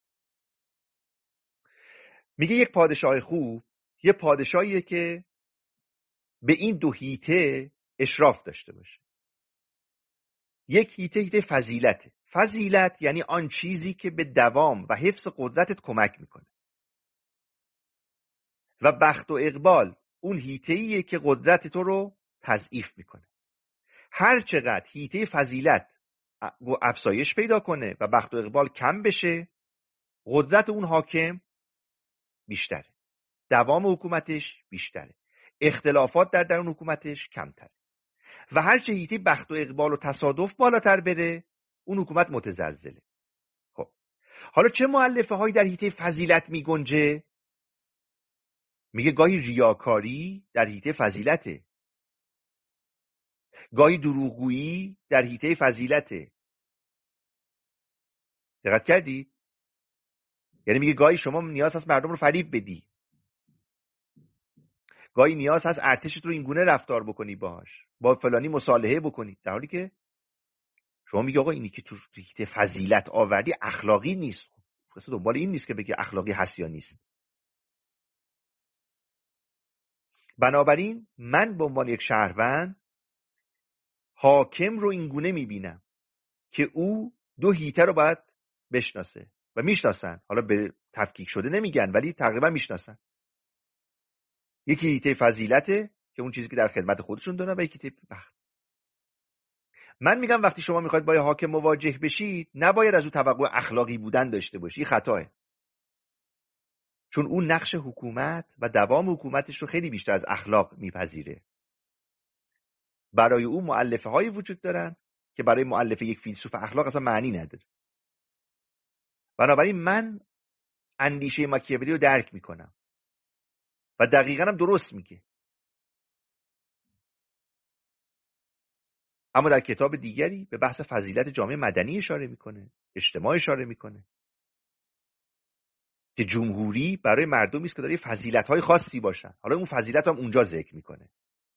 میگه یک پادشاه خوب یه پادشاهیه که به این دو هیته اشراف داشته باشه. یک هیته فضیلته. فضیلت یعنی آن چیزی که به دوام و حفظ قدرتت کمک میکنه. و بخت و اقبال اون هیته‌ایه که قدرت تو رو تضعیف میکنه. هر چقدر هیته فضیلت افزایش پیدا کنه و بخت و اقبال کم بشه، قدرت اون حاکم بیشتره، دوام حکومتش بیشتره، اختلافات در درون حکومتش کمتره. و هرچه هیته بخت و اقبال و تصادف بالاتر بره، اون حکومت متزلزله. خب حالا چه مؤلفه هایی در هیته فضیلت میگنجه؟ میگه گاهی ریاکاری در هیته فضیلته، گاهی دروغگویی در هیته فضیلته. دقت کردید؟ یعنی میگه گاهی شما نیاز هست مردم رو فریب بدی، گاهی نیاز هست ارتشت رو اینگونه رفتار بکنی باهاش، با فلانی مصالحه بکنی، در حالی که شما میگه آقا اینی که تو هیته فضیلت آوردی اخلاقی نیست. خب دنبال این نیست که بگه اخلاقی هست یا نیست. بنابراین من به عنوان یک شهروند حاکم رو اینگونه میبینم که او دو هیته رو باید بشناسه و میشناسن. حالا به تفکیک شده نمیگن ولی تقریبا میشناسن. یکی هیته فضیلته که اون چیزی که در خدمت خودشون دارن و یکی هیته بخت. من میگم وقتی شما میخواید با حاکم مواجه بشید نباید از او توقع اخلاقی بودن داشته باشی. خطاه، چون اون نقش حکومت و دوام حکومتش رو خیلی بیشتر از اخلاق میپذیره. برای او مؤلفه هایی وجود دارن که برای مؤلفه یک فیلسوف اخلاق اصلا معنی نداره بنابراین من اندیشه ماکیاولی رو درک میکنم و دقیقاً هم درست میگه. اما در کتاب دیگری به بحث فضیلت جامعه مدنی اشاره میکنه، اجتماع اشاره میکنه که جمهوری برای مردمی است که داره فضیلت‌های خاصی باشن. حالا اون فضیلت هم اونجا ذکر میکنه.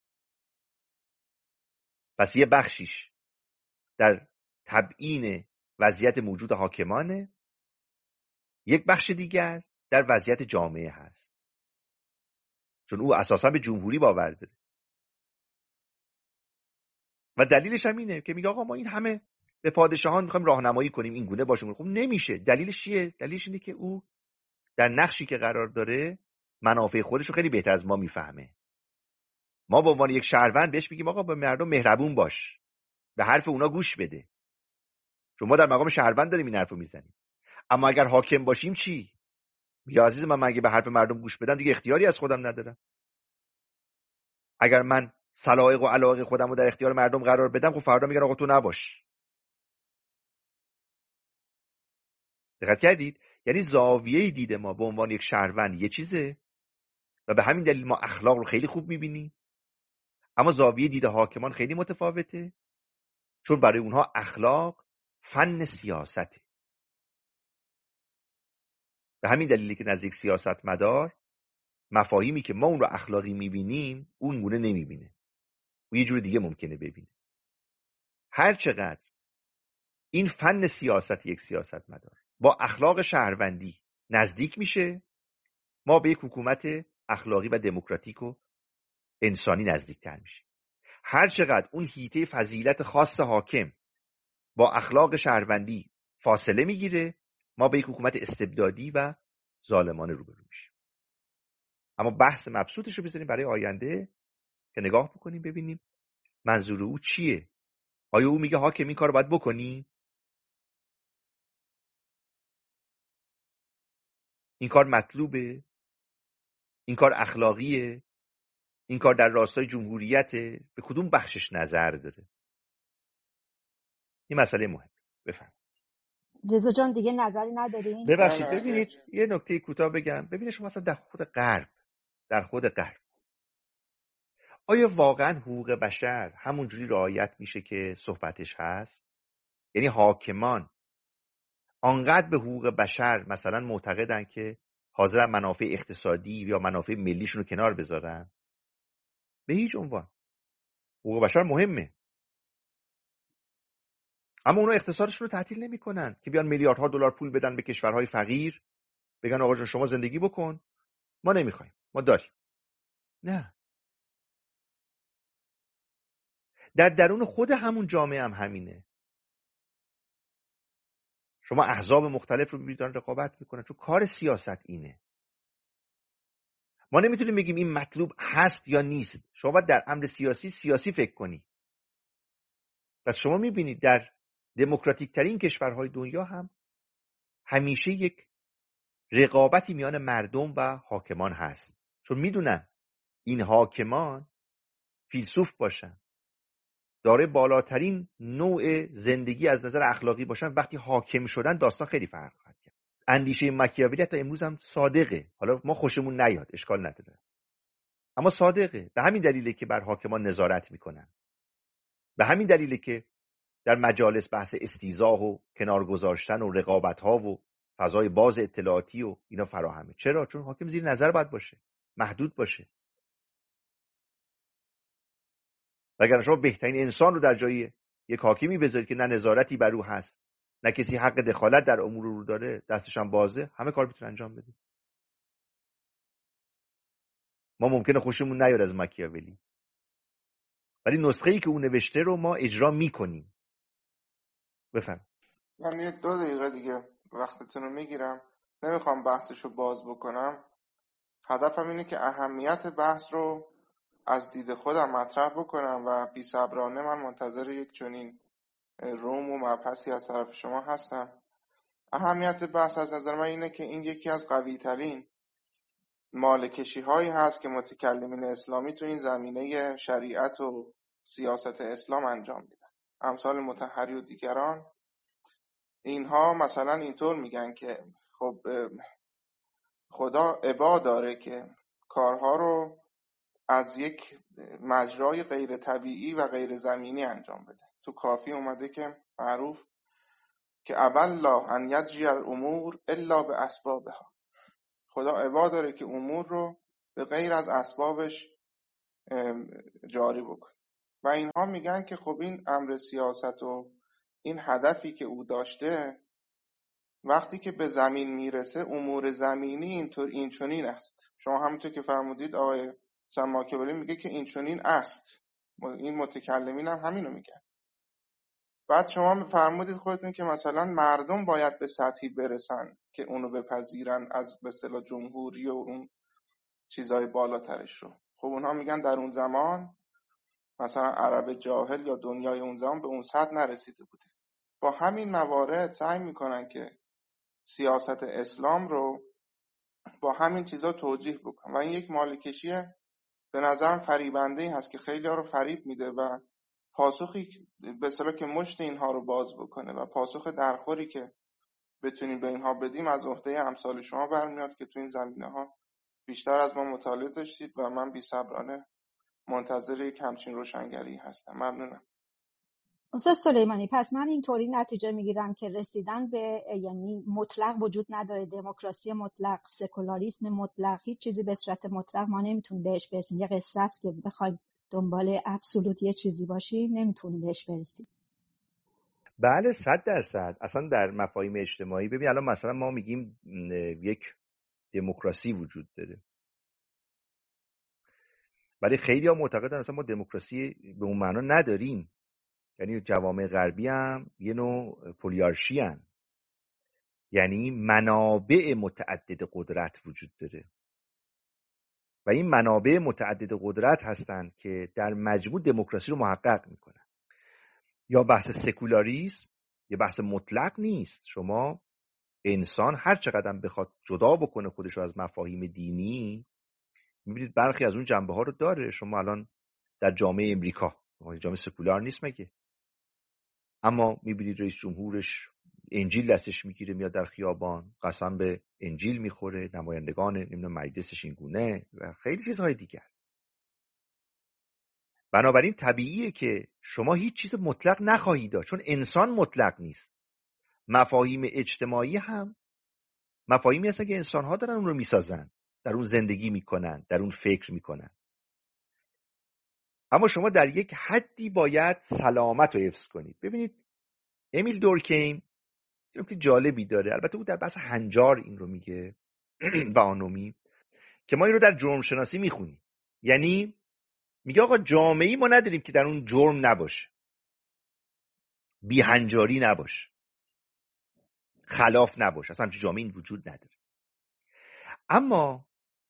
پس یه بخشیش در تبیین وضعیت موجود حاکمانه، یک بخش دیگر در وضعیت جامعه هست، چون او اساسا به جمهوری باور داره و دلیلش هم اینه که میگه آقا ما این همه به پادشاهان میخوایم راهنمایی کنیم این گونه باشون. خب نمیشه. دلیلش چیه؟ دلیلش اینه که او در نقشی که قرار داره منافع خودش رو خیلی بهتر از ما میفهمه. ما به عنوان یک شهروند بهش میگیم آقا به مردم مهربون باش، به حرف اونا گوش بده، چون ما در مقام شهروند داریم این حرفو میزنیم. اما اگر حاکم باشیم چی؟ یا عزیز من اگه به حرف مردم گوش بدم دیگه اختیاری از خودم ندارم. اگر من سلایق و علایق خودم رو در اختیار مردم قرار بدم، خب فردا میگن آقا تو نباش. دقت کردید؟ یعنی زاویه دید ما به عنوان یک شهروند یه چیزه و به همین دلیل ما اخلاق رو خیلی خوب میبینیم، اما زاویه دید حاکمان خیلی متفاوته، چون برای اونها اخلاق فن سیاسته. به همین دلیلی که نزدیک سیاستمدار مفاهیمی که ما اون رو اخلاقی میبینیم اون گونه نمیبینه، و یه جور دیگه ممکنه ببینه. هر چقدر این فن سیاست یک سیاستمدار با اخلاق شهروندی نزدیک میشه، ما به یک حکومت اخلاقی و دموکراتیک و انسانی نزدیکتر میشه. هر چقدر اون حیطه فضیلت خاص حاکم با اخلاق شهروندی فاصله میگیره، ما به یک حکومت استبدادی و ظالمانه روبرو میشیم. اما بحث مبسوطش رو بذاریم برای آینده که نگاه بکنیم ببینیم منظور او چیه. آیا او میگه حاکم این کار رو باید بکنی؟ این کار مطلوبه؟ این کار اخلاقیه؟ این کار در راستای جمهوریته؟ به کدوم بخشش نظر داره؟ این مسئله مهم. بفهم. رضا جان دیگه نظری ندارین؟ ببخشید ببینید یه نکته کوتاه بگم. ببینید شما اصلا در خود غرب آیا واقعا حقوق بشر همونجوری رعایت میشه که صحبتش هست؟ یعنی حاکمان آنقدر به حقوق بشر مثلا معتقدن که حاضرن منافع اقتصادی یا منافع ملیشون رو کنار بذارن؟ به هیچ عنوان. حقوق بشر مهمه، اما اونا اقتصادشون رو تعطیل نمیکنن که بیان میلیاردها دلار پول بدن به کشورهای فقیر بگن آقا جان شما زندگی بکن، ما نمیخوایم، ما داریم. نه، در درون خود همون جامعه هم همینه. شما احزاب مختلف رو ببینید دارن رقابت میکنن، چون کار سیاست اینه. ما نمیتونیم بگیم این مطلوب هست یا نیست. شما باید در امر سیاسی فکر کنی. پس شما میبینید در دموکراتیک ترین کشورهای دنیا هم همیشه یک رقابتی میان مردم و حاکمان هست، چون میدونن این حاکمان فیلسوف باشن، داره بالاترین نوع زندگی از نظر اخلاقی باشن، وقتی حاکم شدن داستان خیلی فرق خواهد کرد. اندیشه ماکیاولی تا امروز هم صادقه. حالا ما خوشمون نیاد اشکال نداره، اما صادقه. به همین دلیله که بر حاکمان نظارت میکنن، به همین دلیله که در مجالس بحث استیضاح و کنار گذاشتن و رقابت‌ها و فضای باز اطلاعاتی و اینا فراهمه. چرا؟ چون حاکم زیر نظر باید باشه، محدود باشه. اگر شما بهترین انسان رو در جای یک حاکمی بذارید که نه نظارتی بر او هست، نه کسی حق دخالت در امور رو داره، دستش هم بازه، همه کار میتونه انجام بده. ما ممکنه خوشمون نیاد از ماکیاولی، ولی نسخه‌ای که اون نوشته رو ما اجرا میکنیم. بفهم. من 2 دقیقه دیگه وقتتون رو میگیرم، نمیخوام بحثش رو باز بکنم. هدفم اینه که اهمیت بحث رو از دید خودم مطرح بکنم و بی‌صبرانه من منتظر یک چنین روم و مبحثی از طرف شما هستم. اهمیت بحث از نظر من اینه که این یکی از قوی‌ترین مالکشی هایی هست که متکلمین اسلامی تو این زمینه شریعت و سیاست اسلام انجام میدن. امثال مطهری و دیگران اینها مثلا اینطور میگن که خب خدا ابا داره که کارها رو از یک مجرای غیر طبیعی و غیر زمینی انجام بده. تو کافی اومده که معروف که ابا الله ان یجری الامور الا به اسبابها. خدا ابا داره که امور رو به غیر از اسبابش جاری بکنه. و اینها میگن که خب این امر سیاست و این هدفی که او داشته وقتی که به زمین میرسه امور زمینی این چنین است. شما همونطور که فرمودید آقای ماکیاولی میگه که این چنین است، این متکلمین هم همینو میگن. بعد شما فرمودید خودتون که مثلا مردم باید به سطحی برسن که اونو بپذیرن از به اصطلاح جمهوری و اون چیزای بالاترش رو. خب اونها میگن در اون زمان مثلا عرب جاهل یا دنیای اون زمان به اون سطح نرسیده بوده. با همین موارد سعی میکنن که سیاست اسلام رو با همین چیزا توجیه بکنن و این یک مالکشی به نظرم فریبنده‌ای هست که خیلی ها رو فریب میده و پاسخی به اصطلاح که مشت اینها رو باز بکنه و پاسخ درخوری که بتونیم به اینها بدیم از عهده امثال شما برمیاد که تو این زمینه‌ها بیشتر از ما مطالعه داشتید و من بی‌صبرانه منتظر یک همچین روشنگری هستم. ممنونم. استاد سلیمانی، پس من اینطوری نتیجه میگیرم که رسیدن به یعنی مطلق وجود نداره، دموکراسی مطلق، سکولاریسم مطلق، هیچ چیزی به صورت مطلق ما نمیتونیم بهش برسیم. یه قصه است که بخوایم دنبال ابسولوت یه چیزی باشیم نمیتونیم بهش برسیم. بله 100%. اصلا در مفاهیم اجتماعی ببین الان مثلا ما میگیم یک دموکراسی وجود داره، ولی خیلی ها معتقدن اصلا ما دموکراسی به اون معنا نداریم. یعنی جوامع غربی هم یه نوع پولیارشی هن. یعنی منابع متعدد قدرت وجود داره و این منابع متعدد قدرت هستن که در مجموع دموکراسی رو محقق میکنن. یا بحث سکولاریسم یه بحث مطلق نیست. شما انسان هر چقدر بخواد جدا بکنه خودش رو از مفاهیم دینی، میبینید برخی از اون جنبه ها رو داره. شما الان در جامعه امریکا، جامعه سکولار نیست مگه؟ اما میبینید رئیس جمهورش انجیل دستش میگیره میاد در خیابان قسم به انجیل میخوره، نمایندگان نمیدونم مجلسش این گونه و خیلی چیزهای دیگر. بنابراین طبیعیه که شما هیچ چیز مطلق نخواهید داشت، چون انسان مطلق نیست. مفاهیم اجتماعی هم مفاهیمی هستن که انسان‌ها دارن اون رو میسازن، در اون زندگی میکنن، در اون فکر میکنن. اما شما در یک حدی باید سلامت رو حفظ کنید. ببینید امیل دورکیم که جالبی داره، البته او در بحث هنجار این رو میگه و آنومی، که ما این رو در جرم شناسی میخونیم. یعنی میگه آقا جامعه‌ای ما نداریم که در اون جرم نباشه، بیهنجاری نباشه، خلاف نباشه، اصلا همچین جامعه‌ای وجود نداره. اما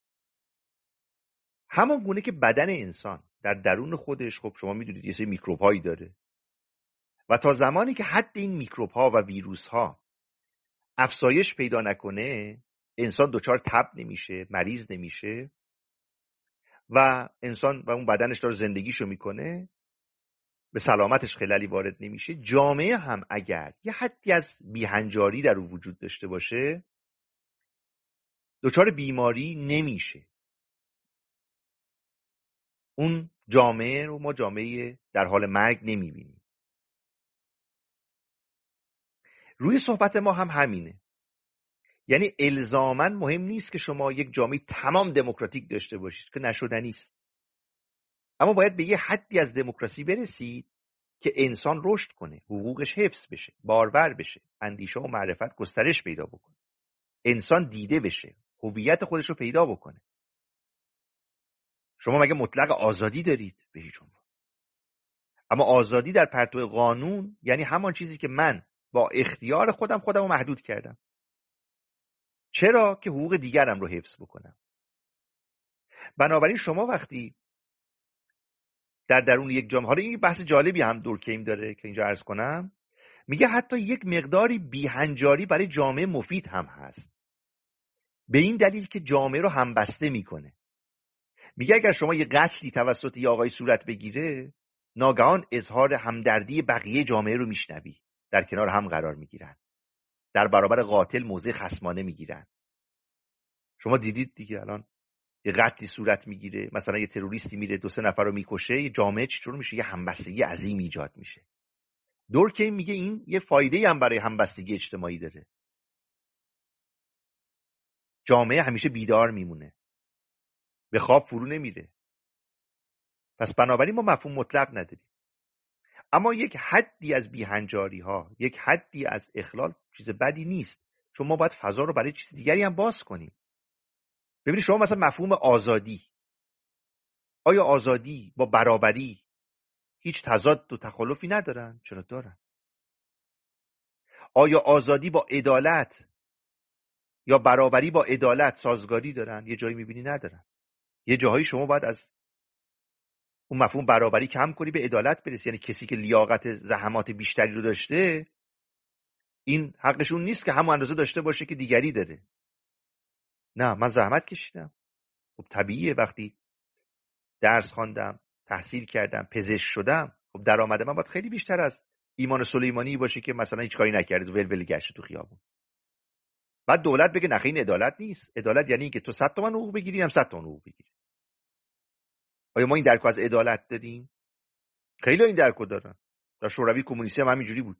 همون گونه که بدن انسان در درون خودش، خب شما میدونید یه سری میکروب هایی داره و تا زمانی که حد این میکروب ها و ویروس ها افزایش پیدا نکنه انسان دچار تب نمیشه، مریض نمیشه و انسان و اون بدنش داره زندگیشو میکنه، به سلامتش خلالی وارد نمیشه. جامعه هم اگر یه حدی از بیهنجاری در اون وجود داشته باشه دچار بیماری نمیشه. اون جامعه رو ما جامعه در حال مرگ نمیبینیم. روی صحبت ما هم همینه. یعنی الزاماً مهم نیست که شما یک جامعه تمام دموکراتیک داشته باشید که نشدنی است، اما باید به یه حدی از دموکراسی برسید که انسان رشد کنه، حقوقش حفظ بشه، بارور بشه، اندیشه و معرفت گسترش پیدا بکنه، انسان دیده بشه، هویت خودش رو پیدا بکنه. شما مگه مطلق آزادی دارید؟ به هیچ عنوان. اما آزادی در پرتو قانون یعنی همان چیزی که من با اختیار خودم رو محدود کردم. چرا؟ که حقوق دیگرم رو حفظ بکنم. بنابراین شما وقتی در درون یک جامعه، حالا این بحث جالبی هم دورکیم داره که اینجا عرض کنم، میگه حتی یک مقداری بیهنجاری برای جامعه مفید هم هست، به این دلیل که جامعه رو همبسته میکنه. میگه اگر شما یه قتلی توسط یه آقای صورت بگیره، ناگهان اظهار همدردی بقیه جامعه رو میشنوی، در کنار هم قرار میگیرن. در برابر قاتل موضع خصمانه میگیرن. شما دیدید دیگه الان یه قتلی صورت میگیره، مثلا یه تروریستی میره 2-3 نفر رو میکشه، یه جامعه چطور میشه؟ یه همبستگی عظیم ایجاد میشه. دورکهیم میگه این یه فایده هم برای همبستگی اجتماعی داره. جامعه همیشه بیدار میمونه، به خواب فرو نمیره. پس بنابراین ما مفهوم مطلق نداریم، اما یک حدی از بیهنجاری ها، یک حدی از اخلال چیز بدی نیست، چون ما باید فضا رو برای چیز دیگری هم باز کنیم. ببینید شما مثلا مفهوم آزادی، آیا آزادی با برابری هیچ تضاد و تخالفی ندارن؟ چرا دارن. آیا آزادی با عدالت یا برابری با عدالت سازگاری دارن؟ یه جایی میبینی ندارن. یه جاهایی شما باید از اون مفهوم برابری کم کنی، به عدالت برسی. یعنی کسی که لیاقت زحمات بیشتری رو داشته، این حقشون نیست که همون اندازه داشته باشه که دیگری داره. نه، من زحمت کشیدم، خب طبیعیه وقتی درس خواندم، تحصیل کردم، پزشک شدم، خب درآمد من باید خیلی بیشتر از ایمان سلیمانی باشه که مثلا هیچ کاری نکرده و ول گشته تو خیابون. بعد دولت بگه نه این عدالت نیست. عدالت یعنی اینکه تو 100 تومن حقوق بگیری، هم 100 تومن حقوق بگیری. آیا ما این درکو از عدالت داریم؟ خیلی این درکو دارن. در شوروی کمونیستی هم همینجوری بود.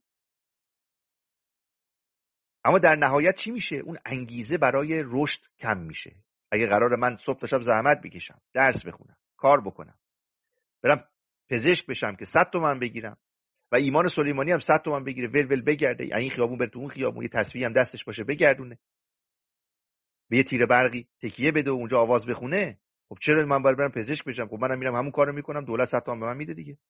اما در نهایت چی میشه؟ اون انگیزه برای رشد کم میشه. اگه قراره من صبح تا شب زحمت بکشم، درس بخونم، کار بکنم، برم پزشک بشم که 100 تومن بگیرم و ایمان سلیمانی هم 100 تومن بگیره، ول بگرده، این خیابون بره تو اون خیابون، یه تصویری هم دستش باشه بگردونه، به یه تیر برقی تکیه بده و اونجا آواز بخونه، خب چرا من باید برم پزشک بشم؟ خب منم میرم همون کارو میکنم، دولت 100 تومن به من میده دیگه.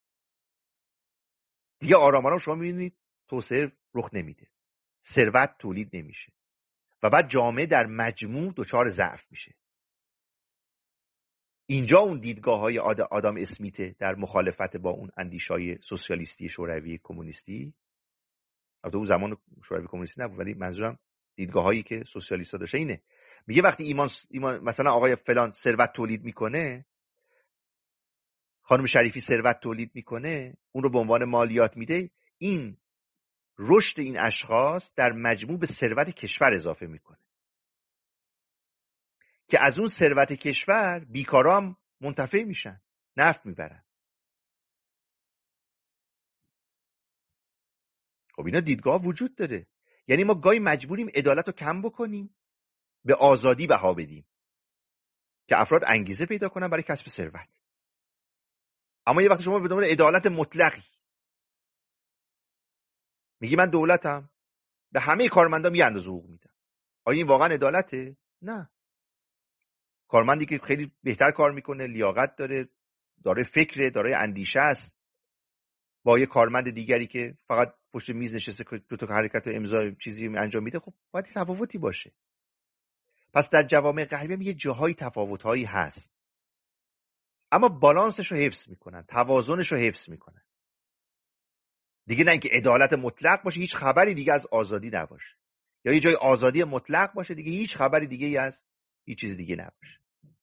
دیگه آرام آرام شما میبینید توسعه رخ نمیده، ثروت تولید نمیشه و بعد جامعه در مجموع دچار ضعف میشه. اینجا اون دیدگاه‌های آدام اسمیت در مخالفت با اون اندیشای سوسیالیستی شوروی کمونیستی، البته اون زمان شوروی کمونیستی نبود ولی منظورم دیدگاه‌هایی که سوسیالیست‌ها داشتن اینه. میگه وقتی ایمان مثلا آقای فلان ثروت تولید میکنه، خانم شریفی ثروت تولید میکنه، اون رو به عنوان مالیات میده، این رشد این اشخاص در مجموع به ثروت کشور اضافه میکنه که از اون ثروت کشور بیکارا هم منتفع میشن، نفع میبرن. خب اینا دیدگاه وجود داره. یعنی ما گاهی مجبوریم عدالت رو کم بکنیم، به آزادی بها بدیم که افراد انگیزه پیدا کنن برای کسب ثروت. اما یه وقتی شما به دنبال عدالت مطلقی میگی من دولتم، به همه کارمندام یه اندازه حقوق میدم، آیا این واقعا عدالته؟ نه. کارمندی که خیلی بهتر کار میکنه، لیاقت داره، داره فکر، داره اندیشه است، با یه کارمند دیگری که فقط پشت میز نشسته که دو تا حرکت امضا چیزی انجام میده، خب باید تفاوتی باشه. پس در جوامع غربی هم یه جاهای تفاوت‌هایی هست، اما بالانسش رو حفظ میکنن، توازنش رو حفظ میکنن. دیگه نه اینکه عدالت مطلق باشه هیچ خبری دیگه از آزادی نباشه، یا یه جای آزادی مطلق باشه دیگه هیچ خبری دیگه از هیچ چیز دیگه نباشه.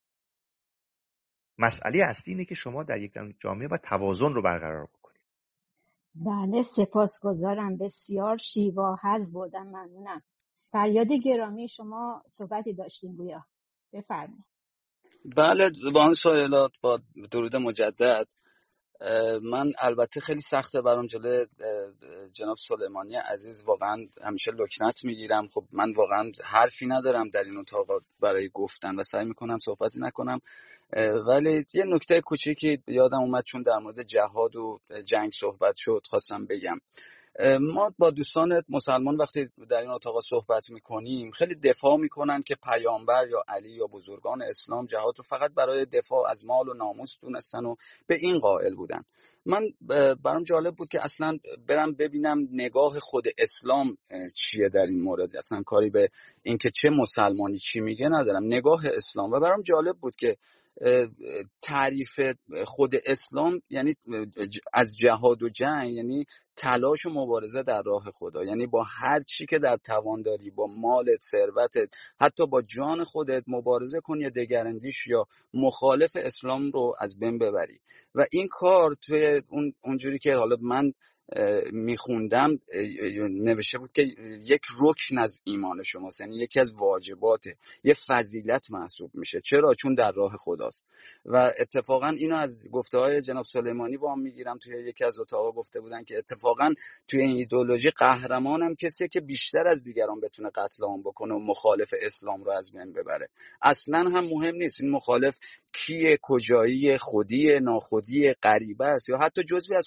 مسئله اصلی اینه که شما در یک جامعه باید توازن رو برقرار بکنید. بله، سپاسگزارم. بسیار شیوا حظ بردم. ممنونم. فریاد گرامی، شما صحبتی داشتین گویا، بفرمایید. بله، بان سوالات با درود مجدد. من البته خیلی سخته برام جلوی جناب سلیمانی عزیز، واقعا همیشه لکنت میگیرم. خب من واقعا حرفی ندارم در این اتاق برای گفتن و سعی میکنم صحبتی نکنم، ولی یه نکته کوچیکی یادم اومد چون در مورد جهاد و جنگ صحبت شد خواستم بگم. ما با دوستان مسلمان وقتی در این اتاق صحبت میکنیم خیلی دفاع میکنن که پیامبر یا علی یا بزرگان اسلام جهاد رو فقط برای دفاع از مال و ناموس دونستن و به این قائل بودن. من برام جالب بود که اصلا برم ببینم نگاه خود اسلام چیه در این مورد. اصلا کاری به این که چه مسلمانی چی میگه ندارم، نگاه اسلام. و برام جالب بود که تعریف خود اسلام یعنی از جهاد و جنگ یعنی تلاش و مبارزه در راه خدا، یعنی با هر چی که در توان داری، با مالت، ثروتت، حتی با جان خودت مبارزه کن یا دگراندیش یا مخالف اسلام رو از بین ببری. و این کار توی اونجوری که حالا من میخوندم نوشته بود که یک رکن از ایمان شماست، یعنی یکی از واجباته، یه فضیلت محسوب میشه. چرا؟ چون در راه خداست. و اتفاقا اینو از گفته‌های جناب سلیمانی با هم میگیرم. توی یکی از اتاقا گفته بودن که اتفاقا توی این ایدئولوژی قهرمان هم کسیه که بیشتر از دیگران بتونه قتل عام بکنه و مخالف اسلام رو از بین ببره. اصلا هم مهم نیست این مخالف کیه، کجایی، خودی، ناخودی، غریبه است یا حتی جزوی از